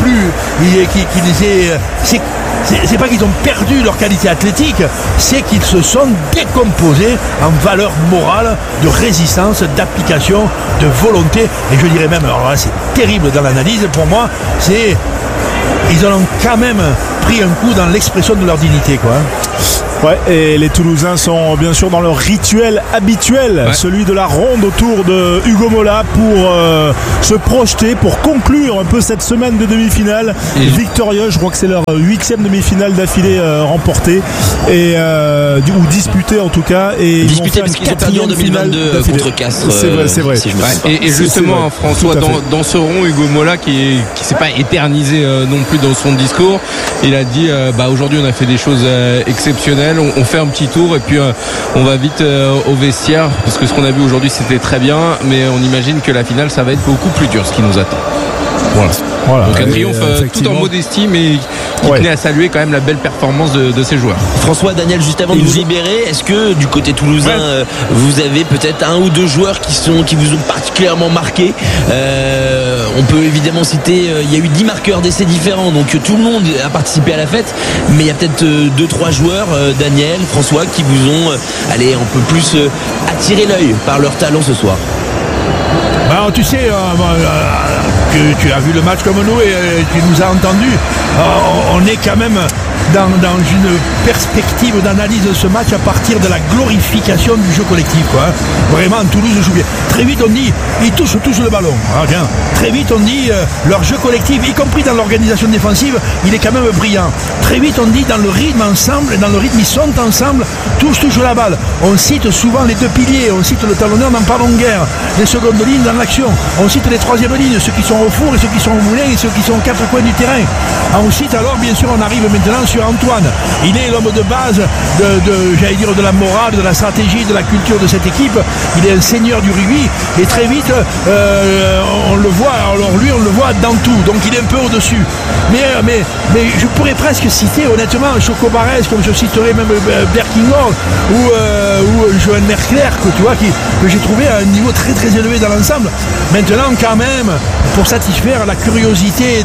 c'est pas qu'ils ont perdu leur qualité athlétique, c'est qu'ils se sont décomposés en valeur morale, de résistance, d'application, de volonté. Et je dirais même, alors là, c'est terrible dans l'analyse, pour moi, ils ont quand même pris un coup dans l'expression de leur dignité, quoi. Ouais, et les Toulousains sont bien sûr dans leur rituel habituel, celui de la ronde autour de Hugo Mola pour se projeter, pour conclure un peu cette semaine de demi-finale victorieuse. Je crois que c'est leur 8e demi-finale d'affilée remportée ou disputée en tout cas. Et disputée parce qu'ils ont perdu en 2022 contre Castres. C'est vrai. Si et justement, François, dans ce rond, Hugo Mola qui s'est pas éternisé non plus dans son discours, il a dit aujourd'hui on a fait des choses exceptionnelles. On fait un petit tour et puis on va vite au vestiaire parce que ce qu'on a vu aujourd'hui c'était très bien, mais on imagine que la finale ça va être beaucoup plus dur ce qui nous attend. Voilà. Donc un triomphe tout en modestie, mais qui tenait à saluer quand même la belle performance de ces joueurs. François, Daniel, juste avant de nous libérer, est-ce que du côté toulousain vous avez peut-être un ou deux joueurs qui vous ont particulièrement marqué? On peut évidemment citer, il y a eu 10 marqueurs d'essais différents, donc tout le monde a participé à la fête, mais il y a peut-être 2-3 joueurs, Daniel, François, qui vous ont un peu plus attiré l'œil par leur talent ce soir. Alors, tu sais, tu as vu le match comme nous et tu nous as entendus. On est quand même dans une perspective d'analyse de ce match à partir de la glorification du jeu collectif, quoi. Vraiment, Toulouse joue bien. Très vite on dit ils touchent le ballon. Très vite on dit leur jeu collectif, y compris dans l'organisation défensive, il est quand même brillant. Très vite on dit dans le rythme ensemble, ils sont ensemble, touchent la balle. On cite souvent les deux piliers, on cite le talonneur dans pas longueur, les secondes lignes dans l'action, on cite les troisièmes lignes, ceux qui sont au four et ceux qui sont au moulin et ceux qui sont aux quatre coins du terrain. Ensuite alors bien sûr on arrive maintenant sur Antoine. Il est l'homme de base de la morale, de la stratégie, de la culture de cette équipe. Il est un seigneur du rugby et très vite on le voit. Alors lui on le voit dans tout, donc il est un peu au-dessus. Mais je pourrais presque citer honnêtement Choco Barès, comme je citerai même Berkingor ou Johan Merclair, que j'ai trouvé à un niveau très très élevé dans l'ensemble. Maintenant quand même, pour satisfaire la curiosité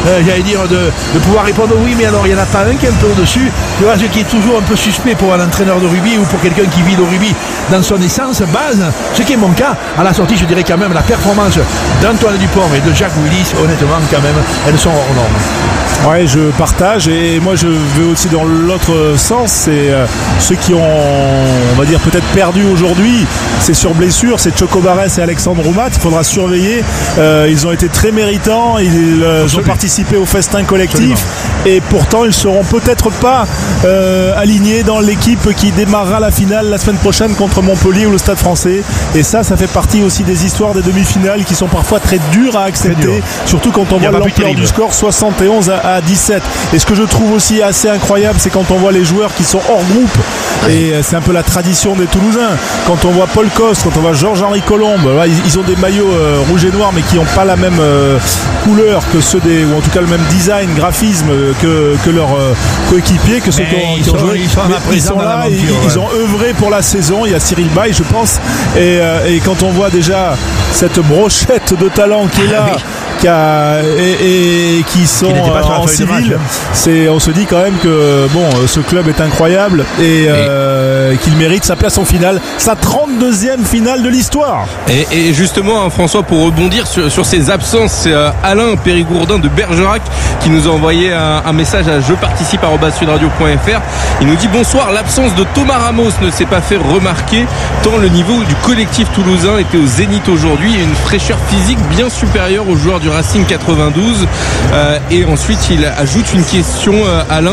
de pouvoir répondre oui, mais alors il n'y en a pas un qui est un peu au-dessus, tu vois, ce qui est toujours un peu suspect pour un entraîneur de rugby ou pour quelqu'un qui vit le rugby dans son essence base, ce qui est mon cas. À la sortie, je dirais quand même la performance d'Antoine Dupont et de Jacques Willis, honnêtement quand même, elles sont hors normes. Ouais, je partage et moi je vais aussi dans l'autre sens, c'est ceux qui ont, on va dire, peut-être perdu aujourd'hui, c'est sur blessure, c'est Choco Barès et Alexandre Roumat, il faudra surveiller, ils ont été très méritants, ils ont participé au festin collectif. Et pourtant ils seront peut-être pas alignés dans l'équipe qui démarrera la finale la semaine prochaine contre Montpellier ou le Stade Français, et ça fait partie aussi des histoires des demi-finales qui sont parfois très dures à accepter, surtout quand on voit l'ampleur du score 71 à 17. Et ce que je trouve aussi assez incroyable, c'est quand on voit les joueurs qui sont hors groupe, et c'est un peu la tradition des Toulousains, quand on voit Paul Coste, quand on voit Georges-Henri Colombe, ils ont des maillots rouge et noir mais qui n'ont pas la même couleur que ceux ou en tout cas le même design, graphisme que leurs coéquipiers, que ceux qui ont joué. Ils sont là, ils ont œuvré pour la saison. Il y a Cyril Baye, je pense, et quand on voit déjà cette brochette de talent qui est là, et qui sont en civil, on se dit quand même que ce club est incroyable et qu'il mérite sa place en finale, sa 32e finale de l'histoire. Et justement, François, pour rebondir sur ces absences, c'est Alain Périgourdin de Bergerac qui nous a envoyé un message à jeparticipe@sudradio.fr. Il nous dit bonsoir, l'absence de Thomas Ramos ne s'est pas fait remarquer tant le niveau du collectif toulousain était au zénith aujourd'hui et une fraîcheur physique bien supérieure aux joueurs du Racing 92. Et ensuite il ajoute une question, Alain,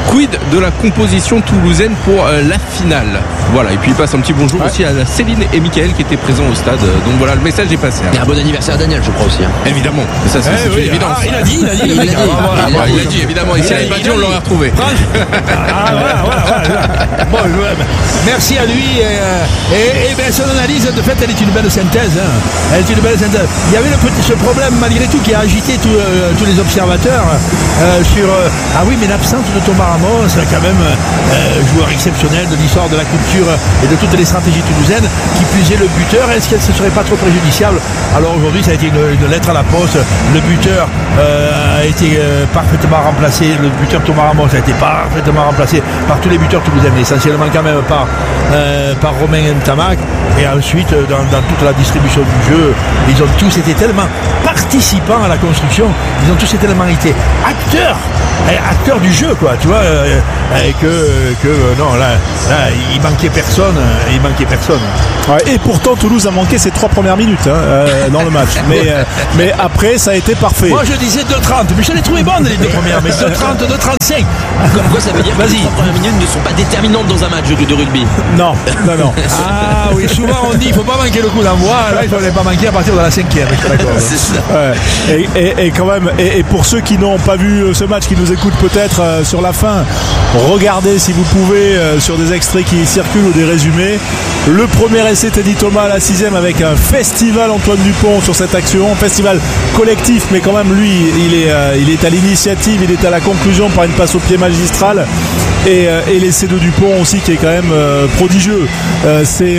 Quid de la composition toulousaine pour la finale. Voilà, et puis il passe un petit bonjour aussi à Céline et Mickaël qui étaient présents au stade. Donc voilà, le message est passé. Et un bon anniversaire à Daniel, je crois aussi. Évidemment, mais ça c'est une évidence. Il a dit, évidemment. Et si elle n'avait pas dit, on l'aurait retrouvé. Voilà. Bon, merci à lui. Et ben, son analyse, de fait, elle est une belle synthèse. Elle est une belle synthèse. Il y avait ce problème, malgré tout, qui a agité tous les observateurs sur ah oui, mais l'absence de Thomas Ramos, quand même joueur exceptionnel de l'histoire de la culture et de toutes les stratégies toulousaines, qui plus est le buteur. Est-ce que ce serait pas trop préjudiciable? Alors aujourd'hui, ça a été une lettre à la poste. Le buteur a été parfaitement remplacé. Le buteur Thomas Ramos a été parfaitement remplacé par tous les buteurs toulousains, essentiellement quand même par Romain Ntamak. Et ensuite, dans toute la distribution du jeu, ils ont tous été tellement participants à la construction, ils ont tous tellement été acteurs du jeu, quoi, tu vois, non, là, il manquait personne. Ouais, et pourtant, Toulouse a manqué ses 3 premières minutes dans le match. Mais après, ça a été parfait. Moi, je disais 2:30, mais je l'ai trouvé bonne les 2 premières, mais 2:30, 2:35. Comme quoi, ça veut dire que les 3 premières minutes ne sont pas déterminantes dans un match de rugby. Non. Ah oui, souvent on dit il faut pas manquer le coup d'envoi. Là, il fallait pas manquer à partir de la 5e. C'est ça. Ouais. Et quand même, et pour ceux qui n'ont pas vu ce match, qui nous écoutent peut-être sur la fin, regardez si vous pouvez sur des extraits qui circulent ou des résumés. Le premier essai Teddy Thomas à la 6e avec un festival Antoine Dupont sur cette action, festival collectif, mais quand même lui il est à l'initiative, il est à la conclusion par une passe au pied magistral. Et l'essai de Dupont aussi qui est quand même prodigieux. C'est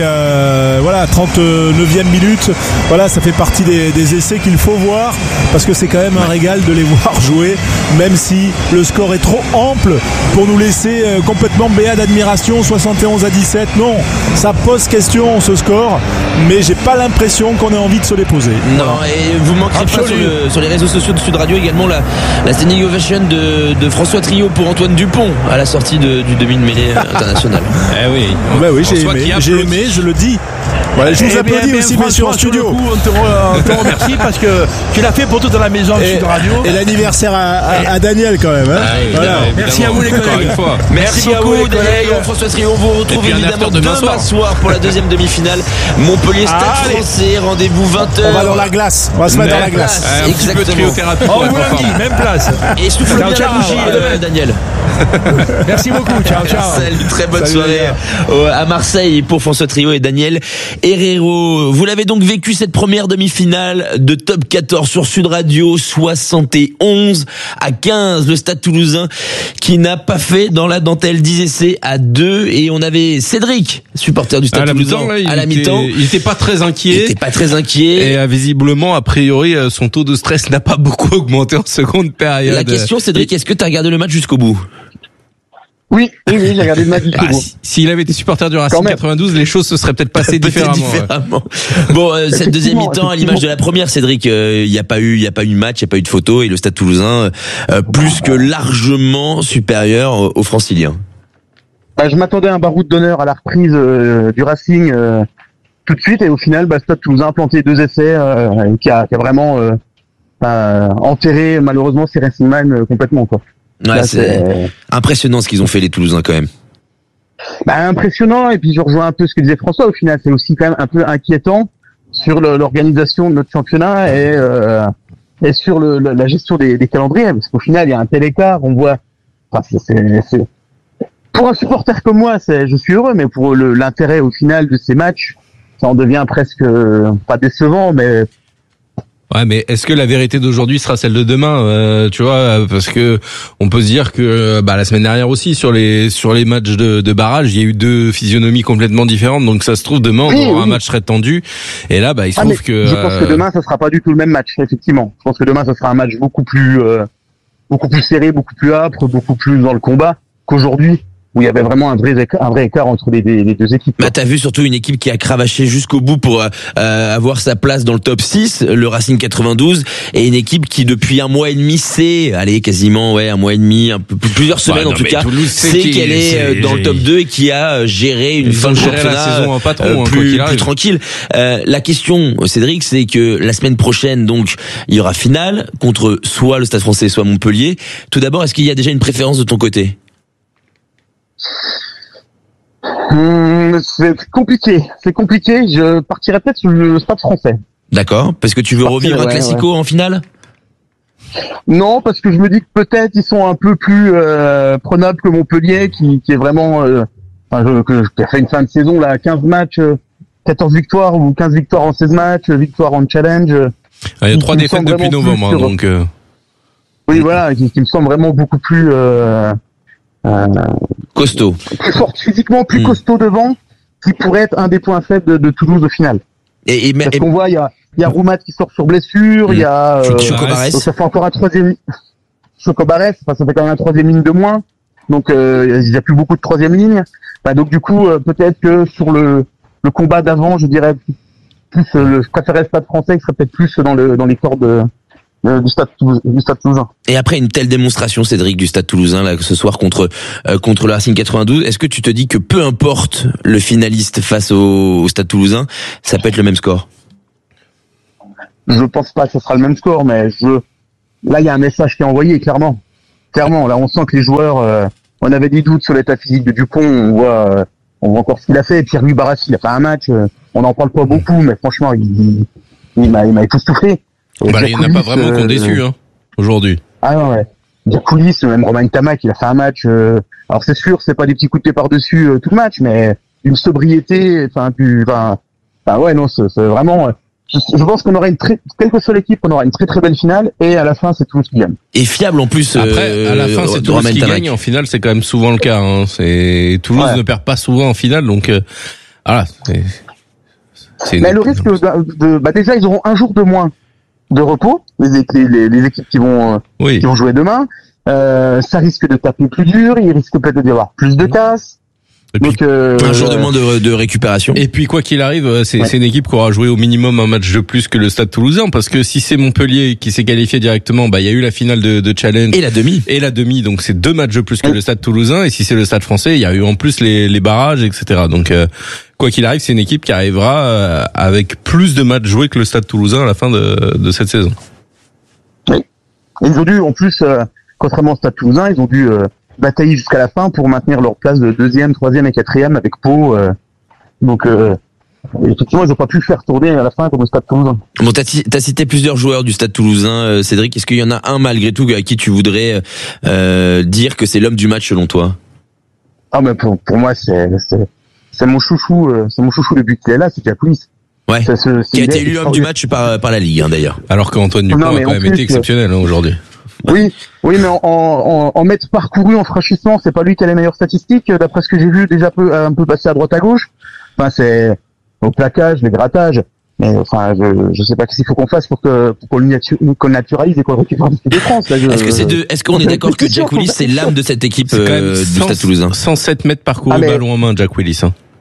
39e minute. Voilà, ça fait partie des essais qu'il faut voir parce que c'est quand même un régal de les voir jouer, même si le score est trop ample pour nous laisser complètement béats d'admiration. 71-17, non, ça pose question ce score, mais j'ai pas l'impression qu'on ait envie de se les poser. Non, voilà. Et vous manquerez pas sur les réseaux sociaux de Sud Radio également la standing ovation de François Trio pour Antoine Dupont à la sortie du demi de mêlée international. Oui, j'ai aimé, je le dis. Voilà, je vous applaudis aussi, messieurs, en studio. On te remercie parce que tu l'as fait pour toute la maison de Sud Radio. Et l'anniversaire à Daniel quand même. Voilà. Merci à vous les collègues. Merci beaucoup Daniel, François Trio. On vous retrouve évidemment demain soir pour la deuxième demi-finale. Montpellier Stade Français, rendez-vous 20h. On va dans la glace. On va se mettre dans la glace. Un petit peu de cryothérapie. On vous l'a dit, même place. Et souffle bien la bougie, Daniel. Merci beaucoup. Ciao. Salut, très bonne soirée à Marseille pour François Trio et Daniel Herrero. Vous l'avez donc vécu cette première demi-finale de Top 14 sur Sud Radio, 71-15. Le Stade Toulousain qui n'a pas fait dans la dentelle 10 essais à 2. Et on avait Cédric, supporter du Stade Toulousain, à la mi-temps. Il n'était pas très inquiet. Et visiblement, a priori, son taux de stress n'a pas beaucoup augmenté en seconde période. La question, Cédric, est-ce que tu as regardé le match jusqu'au bout? Oui, j'ai regardé le match jusqu'au bout. S'il avait été supporter du Racing 92, les choses se seraient peut-être passées différemment. Bon, cette deuxième mi-temps, à l'image de la première, Cédric, il n'y a pas eu de match, il n'y a pas eu de photo, et le Stade Toulousain, plus que largement supérieur aux Franciliens. Je m'attendais à un baroud d'honneur à la reprise du Racing tout de suite, et au final, Stade Toulousain a planté 2 essais, qui a vraiment enterré malheureusement ces Racingman complètement, quoi. Ouais, là, c'est impressionnant ce qu'ils ont fait les Toulousains quand même. Impressionnant, et puis je rejoins un peu ce que disait François. Au final, c'est aussi quand même un peu inquiétant sur l'organisation de notre championnat et sur la gestion des calendriers, parce qu'au final, il y a un tel écart. On voit, c'est pour un supporter comme moi, je suis heureux, mais pour l'intérêt au final de ces matchs, ça en devient presque pas décevant, mais Ouais, mais est-ce que la vérité d'aujourd'hui sera celle de demain, tu vois, parce que on peut se dire que la semaine dernière aussi sur les matchs de barrage, il y a eu 2 physionomies complètement différentes, donc ça se trouve demain on aura un match très tendu, et là il se trouve que je pense que demain ça sera pas du tout le même match, effectivement. Je pense que demain ça sera un match beaucoup plus serré, beaucoup plus âpre, beaucoup plus dans le combat qu'aujourd'hui, où il y avait vraiment un vrai écart entre les 2 équipes. T'as vu surtout une équipe qui a cravaché jusqu'au bout pour avoir sa place dans le top 6, le Racing 92, et une équipe qui depuis un mois et demi quasiment un mois et demi, un peu plusieurs semaines en tout cas, sait qu'elle est dans le top 2 et qui a géré une fin de championnat plus tranquille. La question, Cédric, c'est que la semaine prochaine, donc, il y aura finale contre soit le Stade Français, soit Montpellier. Tout d'abord, est-ce qu'il y a déjà une préférence de ton côté? C'est compliqué. Je partirais peut-être sur le Stade Français. D'accord, parce que tu veux revivre un classico en finale? Non, parce que je me dis que peut-être ils sont un peu plus prenables que Montpellier, qui est vraiment qui a fait une fin de saison là, 15 matchs, 14 victoires ou 15 victoires en 16 matchs, victoire en challenge. Il y a 3 défaites depuis novembre, donc. Oui, voilà, qui me semble vraiment beaucoup plus costaud, plus fort physiquement, plus costaud devant, qui pourrait être un des points faibles de Toulouse au final. Parce qu'on voit, il y a Roumat qui sort sur blessure, il y a Chocobarès. donc ça fait encore un troisième Chocobarès, ça fait quand même un troisième ligne de moins. Donc il y a plus beaucoup de troisième ligne. Donc du coup peut-être que sur le combat d'avant, je dirais plus je préférais le Stade Français qui serait peut-être plus dans les cordes du Stade Toulousain. Et après une telle démonstration, Cédric, du Stade Toulousain là ce soir contre le Racing 92, est-ce que tu te dis que peu importe le finaliste face au Stade Toulousain, ça peut être le même score? Je pense pas que ce sera le même score, mais là il y a un message qui est envoyé clairement. Là on sent que les joueurs, on avait des doutes sur l'état physique de Dupont, on voit encore ce qu'il a fait. Pierre-Louis Barassi, il a fait un match, on n'en parle pas beaucoup, mais franchement il m'a époustouflé. Il y en a pas vraiment qui ont déçu aujourd'hui. Ah non, ouais. Diakoulis, même Romain Tamac, il a fait un match. Alors c'est sûr, c'est pas des petits coups de pied par-dessus tout le match, mais une sobriété. Ouais, non, c'est vraiment. Je pense qu'on aurait quelle que soit l'équipe, on aura une très très belle finale, et à la fin c'est Toulouse qui gagne. Et fiable en plus. Après, à la fin c'est Toulouse qui gagne. En finale, c'est quand même souvent le cas. C'est Toulouse ne perd pas souvent en finale, donc voilà. Mais le risque déjà ils auront un jour de moins de repos, les équipes qui vont jouer demain. Ça risque de taper plus dur, il risque peut-être d'y avoir plus de casses. Donc, un jour de moins de récupération. Et puis quoi qu'il arrive, c'est une équipe qui aura joué au minimum un match de plus que le Stade Toulousain, parce que si c'est Montpellier qui s'est qualifié directement, il y a eu la finale de challenge et la demi, donc c'est 2 matchs de plus que le Stade Toulousain. Et si c'est le Stade Français, il y a eu en plus les barrages, etc. Donc quoi qu'il arrive, c'est une équipe qui arrivera avec plus de matchs joués que le Stade Toulousain à la fin de cette saison. Oui. Ils ont dû, en plus, contrairement au Stade Toulousain, ils ont dû batailler jusqu'à la fin pour maintenir leur place de 2e, 3e et 4e avec Pau. Donc effectivement, ils n'ont pas pu faire tourner à la fin comme au Stade Toulousain. Bon, t'as cité plusieurs joueurs du Stade Toulousain, Cédric. Est-ce qu'il y en a un malgré tout à qui tu voudrais dire que c'est l'homme du match selon toi? Ah, mais pour moi, c'est mon chouchou, depuis qu'il est là, c'est Diakoulis. Ouais. Qui a été élu homme du match par la Ligue, d'ailleurs. Alors qu'Antoine Dupont a quand même été exceptionnel aujourd'hui. Oui, mais en mètres parcourus, en franchissement, c'est pas lui qui a les meilleures statistiques, d'après ce que j'ai vu déjà un peu passer à droite à gauche. Enfin, c'est au plaquage, les grattages. Mais enfin, je sais pas qu'est-ce qu'il faut qu'on fasse pour qu'on naturalise et qu'on récupère l'équipe de France. Là, est-ce qu'on est d'accord que Jack Willis c'est l'âme de cette équipe du Stade Toulousain? 107 mètres parcourus ballon en main, Jack Willis.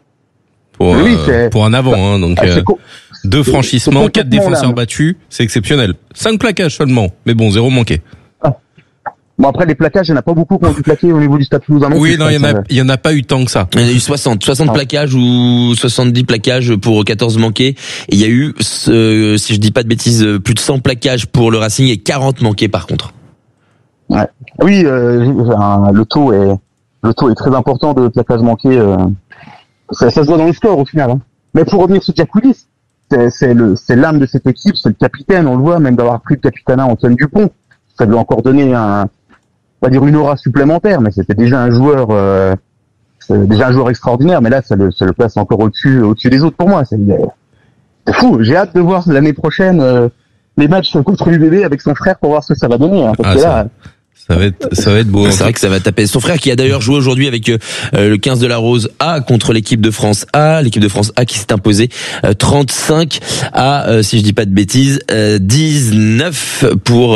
Pour un avant, donc 2 franchissements, 4 défenseurs battus, c'est exceptionnel. 5 plaquages seulement, mais bon, 0 manqué. Bon, après, les plaquages, il n'y en a pas beaucoup qui ont dû plaquer au niveau du Stade Toulousain. Oui, non, il y en a pas eu tant que ça. Il y en a eu 60 plaquages ou 70 plaquages pour 14 manqués. Et il y a eu, si je dis pas de bêtises, plus de 100 plaquages pour le Racing et 40 manqués par contre. Ouais. Oui, le taux est très important de plaquages manqués. Ça se voit dans le score au final. Mais pour revenir sur Diakoulis, c'est l'âme de cette équipe, c'est le capitaine, on le voit, même d'avoir pris le capitanat Antoine Dupont. Ça lui a encore donné on va dire une aura supplémentaire, mais c'était déjà un joueur extraordinaire, mais là ça le place encore au-dessus des autres pour moi. C'est fou. J'ai hâte de voir l'année prochaine les matchs contre l'UBB avec son frère pour voir ce que ça va donner. Parce que là, ça va être beau. C'est vrai que ça va taper. Son frère qui a d'ailleurs joué aujourd'hui avec le 15 de la Rose A contre l'équipe de France A. L'équipe de France A qui s'est imposée 35 à, si je dis pas de bêtises, 19 pour,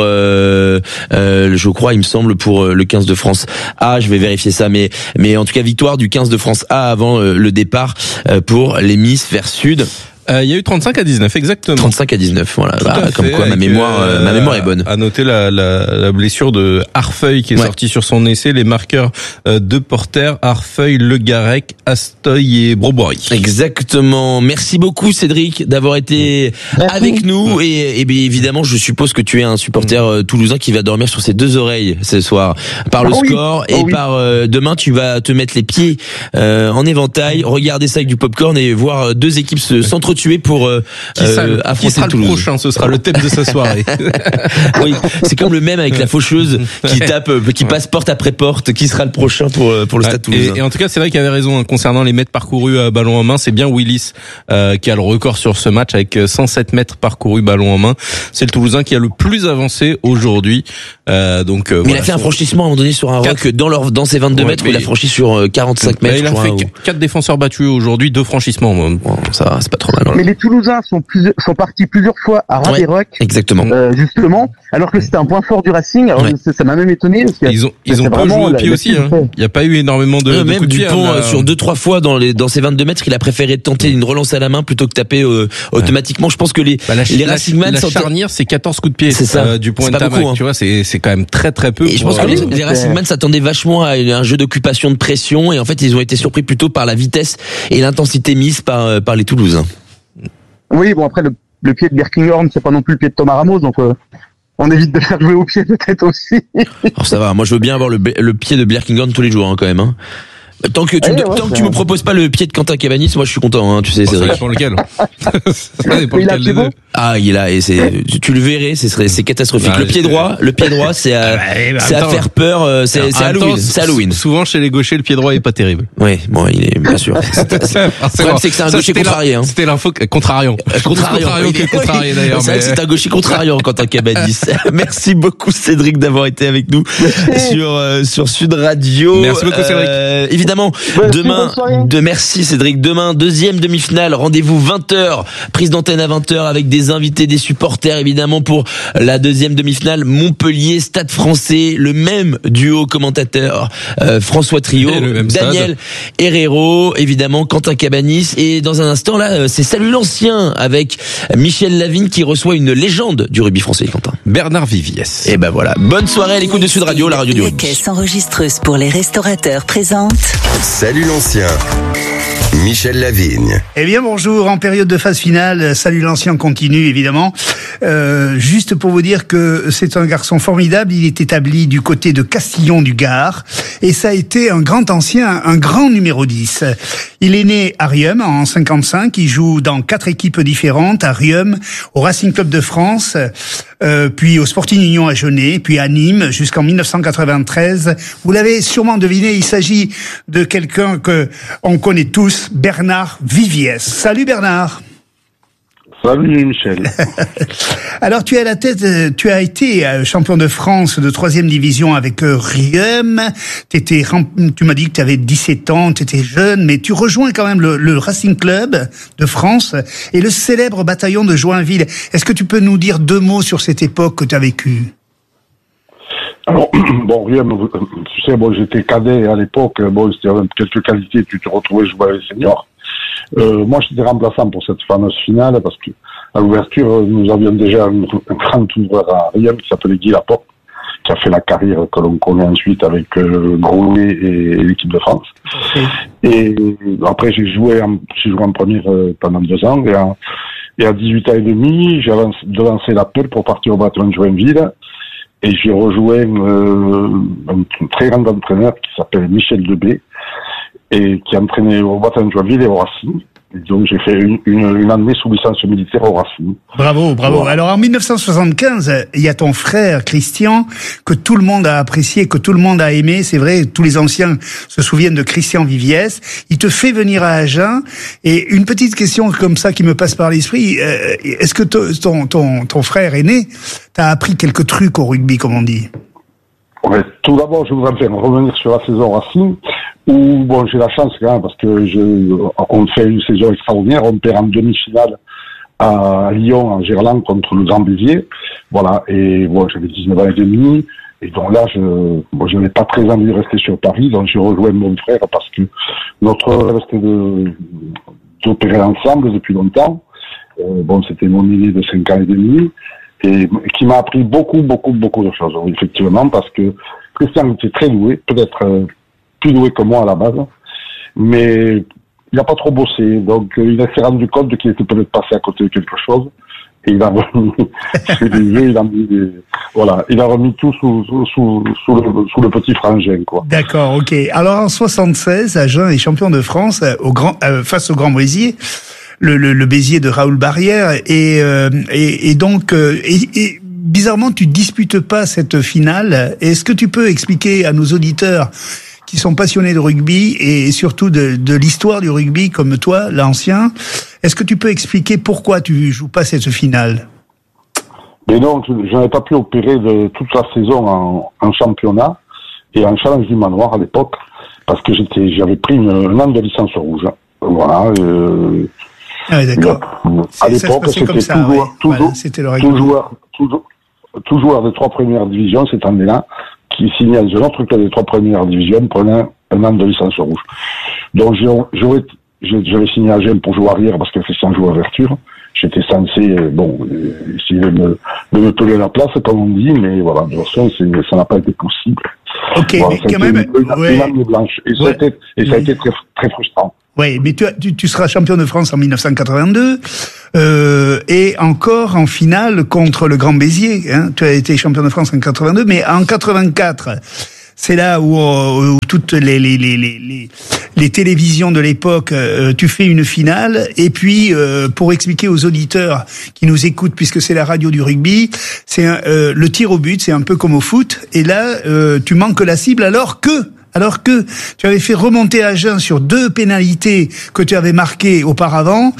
je crois, il me semble, pour le 15 de France A. Je vais vérifier ça, mais en tout cas victoire du 15 de France A avant le départ pour les Miss vers Sud. Il y a eu 35-19, exactement. 35-19, voilà. Comme quoi, ma mémoire est bonne. À noter la blessure de Harfeuil qui est sortie sur son essai. Les marqueurs de Porter, Harfeuil, Le Garec, Astoy et Broboiry. Exactement. Merci beaucoup, Cédric, d'avoir été avec nous. Et bien évidemment, je suppose que tu es un supporter toulousain qui va dormir sur ses deux oreilles ce soir par le score et par demain, tu vas te mettre les pieds en éventail, regarder ça avec du popcorn et voir deux équipes s'entretuer pour affronter Toulouse. Le prochain, ce sera le thème de sa soirée. Oui, c'est comme le même avec la faucheuse qui passe porte après porte, qui sera le prochain pour le Stade Toulousain. Et en tout cas, c'est vrai qu'il avait raison concernant les mètres parcourus ballon en main. C'est bien Willis qui a le record sur ce match avec 107 mètres parcourus ballon en main. C'est le Toulousain qui a le plus avancé aujourd'hui. Mais il a fait un franchissement à un moment donné sur un rock dans ses 22 mètres, il a franchi sur 45 mètres. Il a fait 4 défenseurs battus aujourd'hui, 2 franchissements. Ça va, c'est pas trop mal. Mais les Toulousains sont partis plusieurs fois à ras des rocs. Exactement. Justement, alors que c'était un point fort du Racing. Alors ça m'a même étonné. Parce ils ont pas joué au pied aussi. Il n'y a pas eu énormément de même coups de pied. Dupont, sur 2-3 fois dans ses 22 mètres, il a préféré tenter une relance à la main plutôt que taper automatiquement. Je pense que les Racingman... La charnière, c'est 14 coups de pied. C'est ça. Dupont et Tamac, tu vois, c'est quand même très très peu. Et je pense que les Racingman s'attendaient vachement à un jeu d'occupation de pression et en fait ils ont été surpris plutôt par la vitesse et l'intensité mise par les Toulousains. Oui, bon après le pied de Birkinghorn, c'est pas non plus le pied de Thomas Ramos, donc on évite de faire jouer au pied peut-être aussi. Alors ça va, moi je veux bien avoir le pied de Birkinghorn tous les jours quand même. Tant que tu me proposes pas le pied de Quentin Cabanis, moi je suis content, tu sais. Ça dépend lequel. Ça dépend lequel des deux. Ah, il est là et tu le verrais, c'est catastrophique. Le pied droit, c'est à faire peur, c'est Halloween. Souvent chez les gauchers, le pied droit est pas terrible. Oui, bon, il est bien sûr. Le problème c'est que c'est un gaucher contrarié. C'était l'info contrarion. Contrarion d'ailleurs. C'est vrai que c'est un gaucher contrariant Quentin Cabanis. Merci beaucoup Cédric d'avoir été avec nous sur Sud Radio. Merci beaucoup Cédric. Évidemment, merci Cédric. Demain, deuxième demi-finale, rendez-vous 20h, prise d'antenne à 20h avec des invités, des supporters évidemment pour la deuxième demi-finale Montpellier Stade Français, le même duo commentateur François Trio, Daniel Herrero, évidemment Quentin Cabanis et dans un instant là, c'est Salut l'ancien avec Michel Lavigne qui reçoit une légende du rugby français, Quentin. Bernard Viviès. Et ben voilà, bonne soirée à l'écoute de Sud Radio, la radio du rugby. La caisse enregistreuse pour les restaurateurs présente Salut l'ancien, Michel Lavigne. Eh bien bonjour, en période de phase finale, Salut l'ancien continue évidemment. Juste pour vous dire que c'est un garçon formidable, il est établi du côté de Castillon du Gard et ça a été un grand ancien, un grand numéro 10. Il est né à Riom en 55, il joue dans 4 équipes différentes, à Riom, au Racing Club de France, puis au Sporting Union à Genève, puis à Nîmes jusqu'en 1993. Vous l'avez sûrement deviné, il s'agit de quelqu'un que on connaît tous, Bernard Viviès. Salut Bernard. Salut Michel. Alors tu es à la tête, tu as été champion de France de 3e division avec Riom. Tu m'as dit que tu avais 17 ans, tu étais jeune, mais tu rejoins quand même le Racing Club de France et le célèbre bataillon de Joinville. Est-ce que tu peux nous dire 2 mots sur cette époque que tu as vécue ? Alors, bon, Riom, tu sais, j'étais cadet à l'époque, c'était quelques qualités, tu te retrouvais jouer avec les seniors. Moi, j'étais remplaçant pour cette fameuse finale parce que à l'ouverture, nous avions déjà un grand ouvreur à Riom qui s'appelait Guy Laporte, qui a fait la carrière que l'on connaît ensuite avec Groulet et l'équipe de France. Et après, j'ai joué en première pendant 2 ans et à 18 ans et demi, j'ai devancé l'appel pour partir au bataillon de Joinville. Et j'ai rejoint un très grand entraîneur qui s'appelle Michel Debé et qui entraînait au bataillon de Joinville et au Racing. Et donc j'ai fait une année sous licence militaire au Racing. Bravo. Voilà. Alors en 1975, il y a ton frère Christian que tout le monde a apprécié, que tout le monde a aimé. C'est vrai, tous les anciens se souviennent de Christian Viviès. Il te fait venir à Agen. Et une petite question comme ça qui me passe par l'esprit, est-ce que ton frère aîné t'a appris quelques trucs au rugby, comme on dit? Ouais, tout d'abord, je voudrais revenir sur la saison Racing, où j'ai la chance quand même parce que on fait une saison extraordinaire, on perd en demi-finale à Lyon en Gerland contre le Grand Béziers, voilà, et j'avais 19 ans et demi, et donc là je n'avais pas très envie de rester sur Paris, donc j'ai rejoint mon frère parce que notre rêve c'était d'opérer ensemble depuis longtemps. bon, c'était mon aîné de 5 ans et demi, et qui m'a appris beaucoup de choses, effectivement, parce que Christian était très doué, peut-être plus doué que moi à la base, mais il n'a pas trop bossé, donc il s'est rendu compte qu'il était peut-être passé à côté de quelque chose, et il a remis il a remis tout sous le petit frangin, quoi. D'accord, ok. Alors en 76, Agen est champion de France face au Grand Béziers, le Béziers de Raoul Barrière, et donc bizarrement tu disputes pas cette finale. Est-ce que tu peux expliquer à nos auditeurs qui sont passionnés de rugby et surtout de l'histoire du rugby comme toi, l'ancien, est-ce que tu peux expliquer pourquoi tu joues pas cette finale? Mais non, je n'avais pas pu opérer de toute la saison en championnat et en challenge du manoir à l'époque, parce que j'avais pris un an de licence rouge. Voilà. Ah oui, d'accord. À l'époque, c'était tout joueur des 3 premières divisions cette année-là qui signait dans un autre club des 3 premières divisions prenait un an de licence rouge. Donc j'avais signé à Gênes pour jouer arrière parce que Christian jouait à Ouverture. J'étais censé, essayer de me peler la place, comme on dit, mais voilà, de toute façon, ça n'a pas été possible. Ok, voilà, mais quand même, une année blanche. Et ça a été très, très frustrant. Oui, mais tu seras champion de France en 1982, et encore en finale contre le Grand Béziers, hein. Tu as été champion de France en 82, mais en 84, c'est là où toutes les télévisions de l'époque, tu fais une finale. Et puis, pour expliquer aux auditeurs qui nous écoutent, puisque c'est la radio du rugby, c'est le tir au but, c'est un peu comme au foot. Et là, tu manques la cible alors que tu avais fait remonter Agen sur 2 pénalités que tu avais marquées auparavant,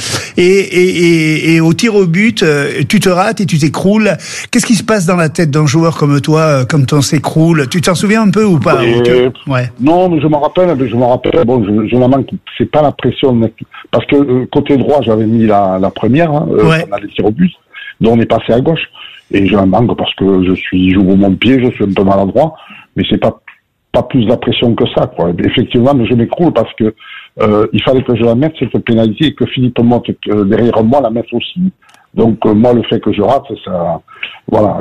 et au tir au but, tu te rates et tu t'écroules. Qu'est-ce qui se passe dans la tête d'un joueur comme toi quand on s'écroule? Tu t'en souviens un peu ou pas? Ouais. Non, mais je m'en rappelle. Bon, je n'en manque. C'est pas la pression, parce que côté droit, j'avais mis la première, on a les tirs au but, donc on est passé à gauche, et je la manque parce que j'ouvre mon pied, je suis un peu maladroit, mais c'est pas plus la pression que ça, quoi. Effectivement, mais je m'écroule parce que il fallait que je la mette cette pénalité et que Philippe Motte derrière moi la mette aussi. Donc moi, le fait que je rate, ça, voilà,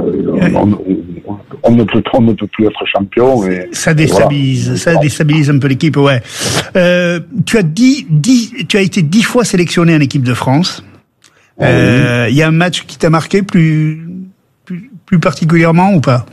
on ne peut plus être champion. Et ça déstabilise, voilà. Ça déstabilise un peu l'équipe, ouais. Tu as été 10 fois sélectionné en équipe de France. Il y a un match qui t'a marqué plus particulièrement ou pas?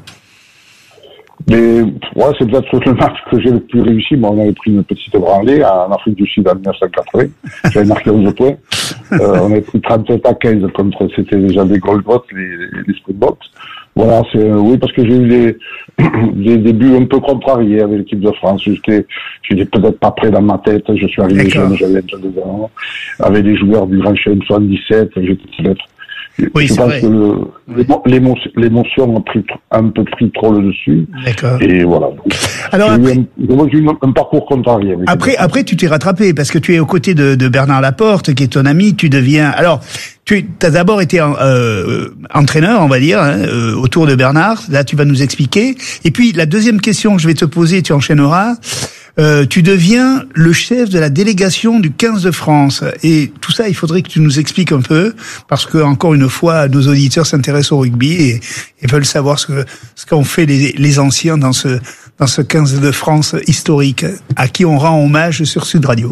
Mais ouais, c'est peut-être le match que j'ai le plus réussi. Bon, on avait pris une petite branlée en Afrique du Sud en 1980. J'avais marqué 11 points. On avait pris 37-15 contre, c'était déjà des Goldbots, les Springboks. Voilà, oui, parce que j'ai eu des débuts un peu contrariés avec l'équipe de France. J'étais peut-être pas prêt dans ma tête. Je suis arrivé jeune, j'avais 22 ans. Avec des joueurs du Grand Chelem 77, j'étais peut-être. Oui, je pense vrai. Que l'émotion a un peu pris trop le dessus. D'accord. Et voilà. Alors j'ai eu un parcours contrarié. Après, tu t'es rattrapé parce que tu es aux côtés de Bernard Laporte, qui est ton ami. Tu deviens. Alors, tu as d'abord été entraîneur, on va dire, autour de Bernard. Là, tu vas nous expliquer. Et puis, la deuxième question que je vais te poser, tu enchaîneras. Tu deviens le chef de la délégation du 15 de France. Et tout ça, il faudrait que tu nous expliques un peu, parce que, encore une fois, nos auditeurs s'intéressent au rugby et veulent savoir ce qu'ont fait les anciens dans ce 15 de France historique, à qui on rend hommage sur Sud Radio.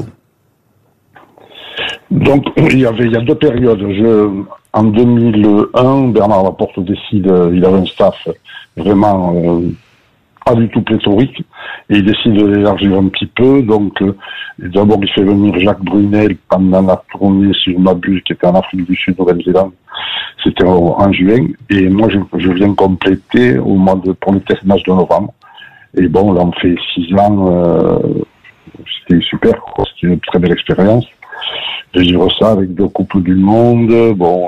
Donc, il y a 2 périodes. En 2001, Bernard Laporte décide, il avait un staff vraiment pas du tout pléthorique, et il décide de l'élargir un petit peu. Donc, d'abord, il fait venir Jacques Brunel pendant la tournée, si je m'abuse, qui était en Afrique du Sud, Nouvelle-Zélande. C'était en juin. Et moi, je viens compléter pour le test match de novembre. Et bon, là, on fait 6 ans. C'était super, quoi. C'était une très belle expérience. De vivre ça avec 2 coupes du monde. Bon,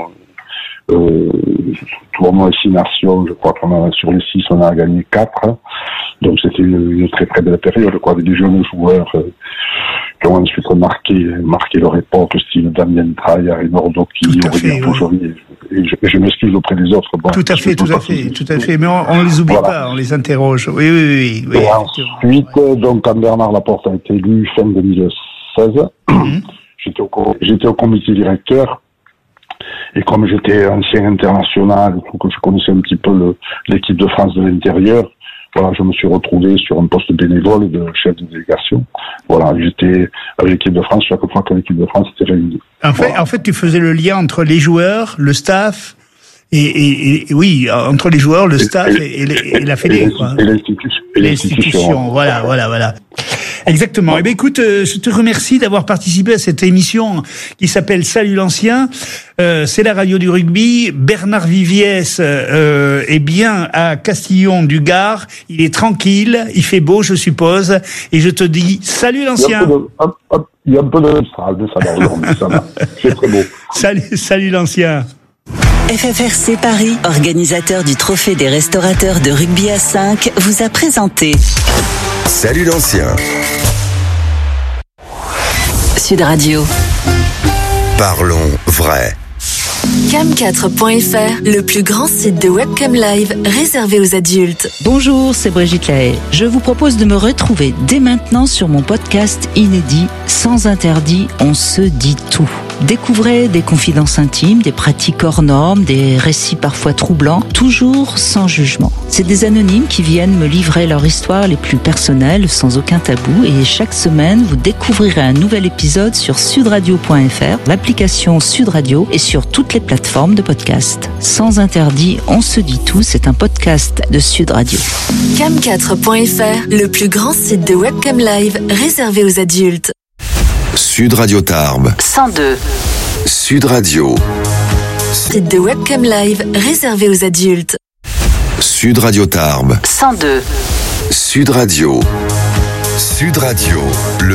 tournoi 6 nations, je crois qu'on sur les 6, on a gagné 4. Donc c'était une très très belle période, quoi, avec des jeunes joueurs qui ont ensuite marqué leur époque, style Damien Traille, Raymond Doki, Aurélien Pujoli, et je m'excuse auprès des autres. Bon, tout à fait. Mais on les oublie pas, on les interroge. Oui. Et ensuite, donc, quand Bernard Laporte a été élu fin 2016, j'étais au comité directeur. Et comme j'étais ancien international, que je connaissais un petit peu l'équipe de France de l'intérieur, voilà, je me suis retrouvé sur un poste bénévole et de chef de délégation. Voilà, j'étais avec l'équipe de France chaque fois que l'équipe de France était réunie. En fait, tu faisais le lien entre les joueurs, le staff, et oui, entre les joueurs, le staff et la fédé, quoi. Et l'institution. Voilà. Exactement. Eh bien, écoute, je te remercie d'avoir participé à cette émission qui s'appelle Salut l'ancien. C'est la radio du rugby. Bernard Viviès est bien à Castillon du Gard. Il est tranquille, il fait beau, je suppose. Et je te dis salut l'ancien. Il y a un peu de Mistral, mais ça va aujourd'hui, ça va. C'est très beau. Salut l'ancien. FFRC Paris, organisateur du Trophée des restaurateurs de rugby à 5, vous a présenté Salut l'ancien. Sud Radio. Parlons vrai. Cam4.fr, le plus grand site de webcam live réservé aux adultes. Bonjour, c'est Brigitte Lahaye. Je vous propose de me retrouver dès maintenant sur mon podcast inédit Sans interdit, on se dit tout. Découvrez des confidences intimes, des pratiques hors normes, des récits parfois troublants, toujours sans jugement. C'est des anonymes qui viennent me livrer leur histoire les plus personnelles, sans aucun tabou, et chaque semaine, vous découvrirez un nouvel épisode sur sudradio.fr, l'application Sud Radio et sur toutes les plateformes de podcast. Sans interdit, on se dit tout, c'est un podcast de Sud Radio. Cam4.fr, le plus grand site de webcam live réservé aux adultes. Sud Radio Tarbes. 102. Sud Radio. Site de webcam live réservé aux adultes. Sud Radio Tarbes. 102. Sud Radio. Sud Radio.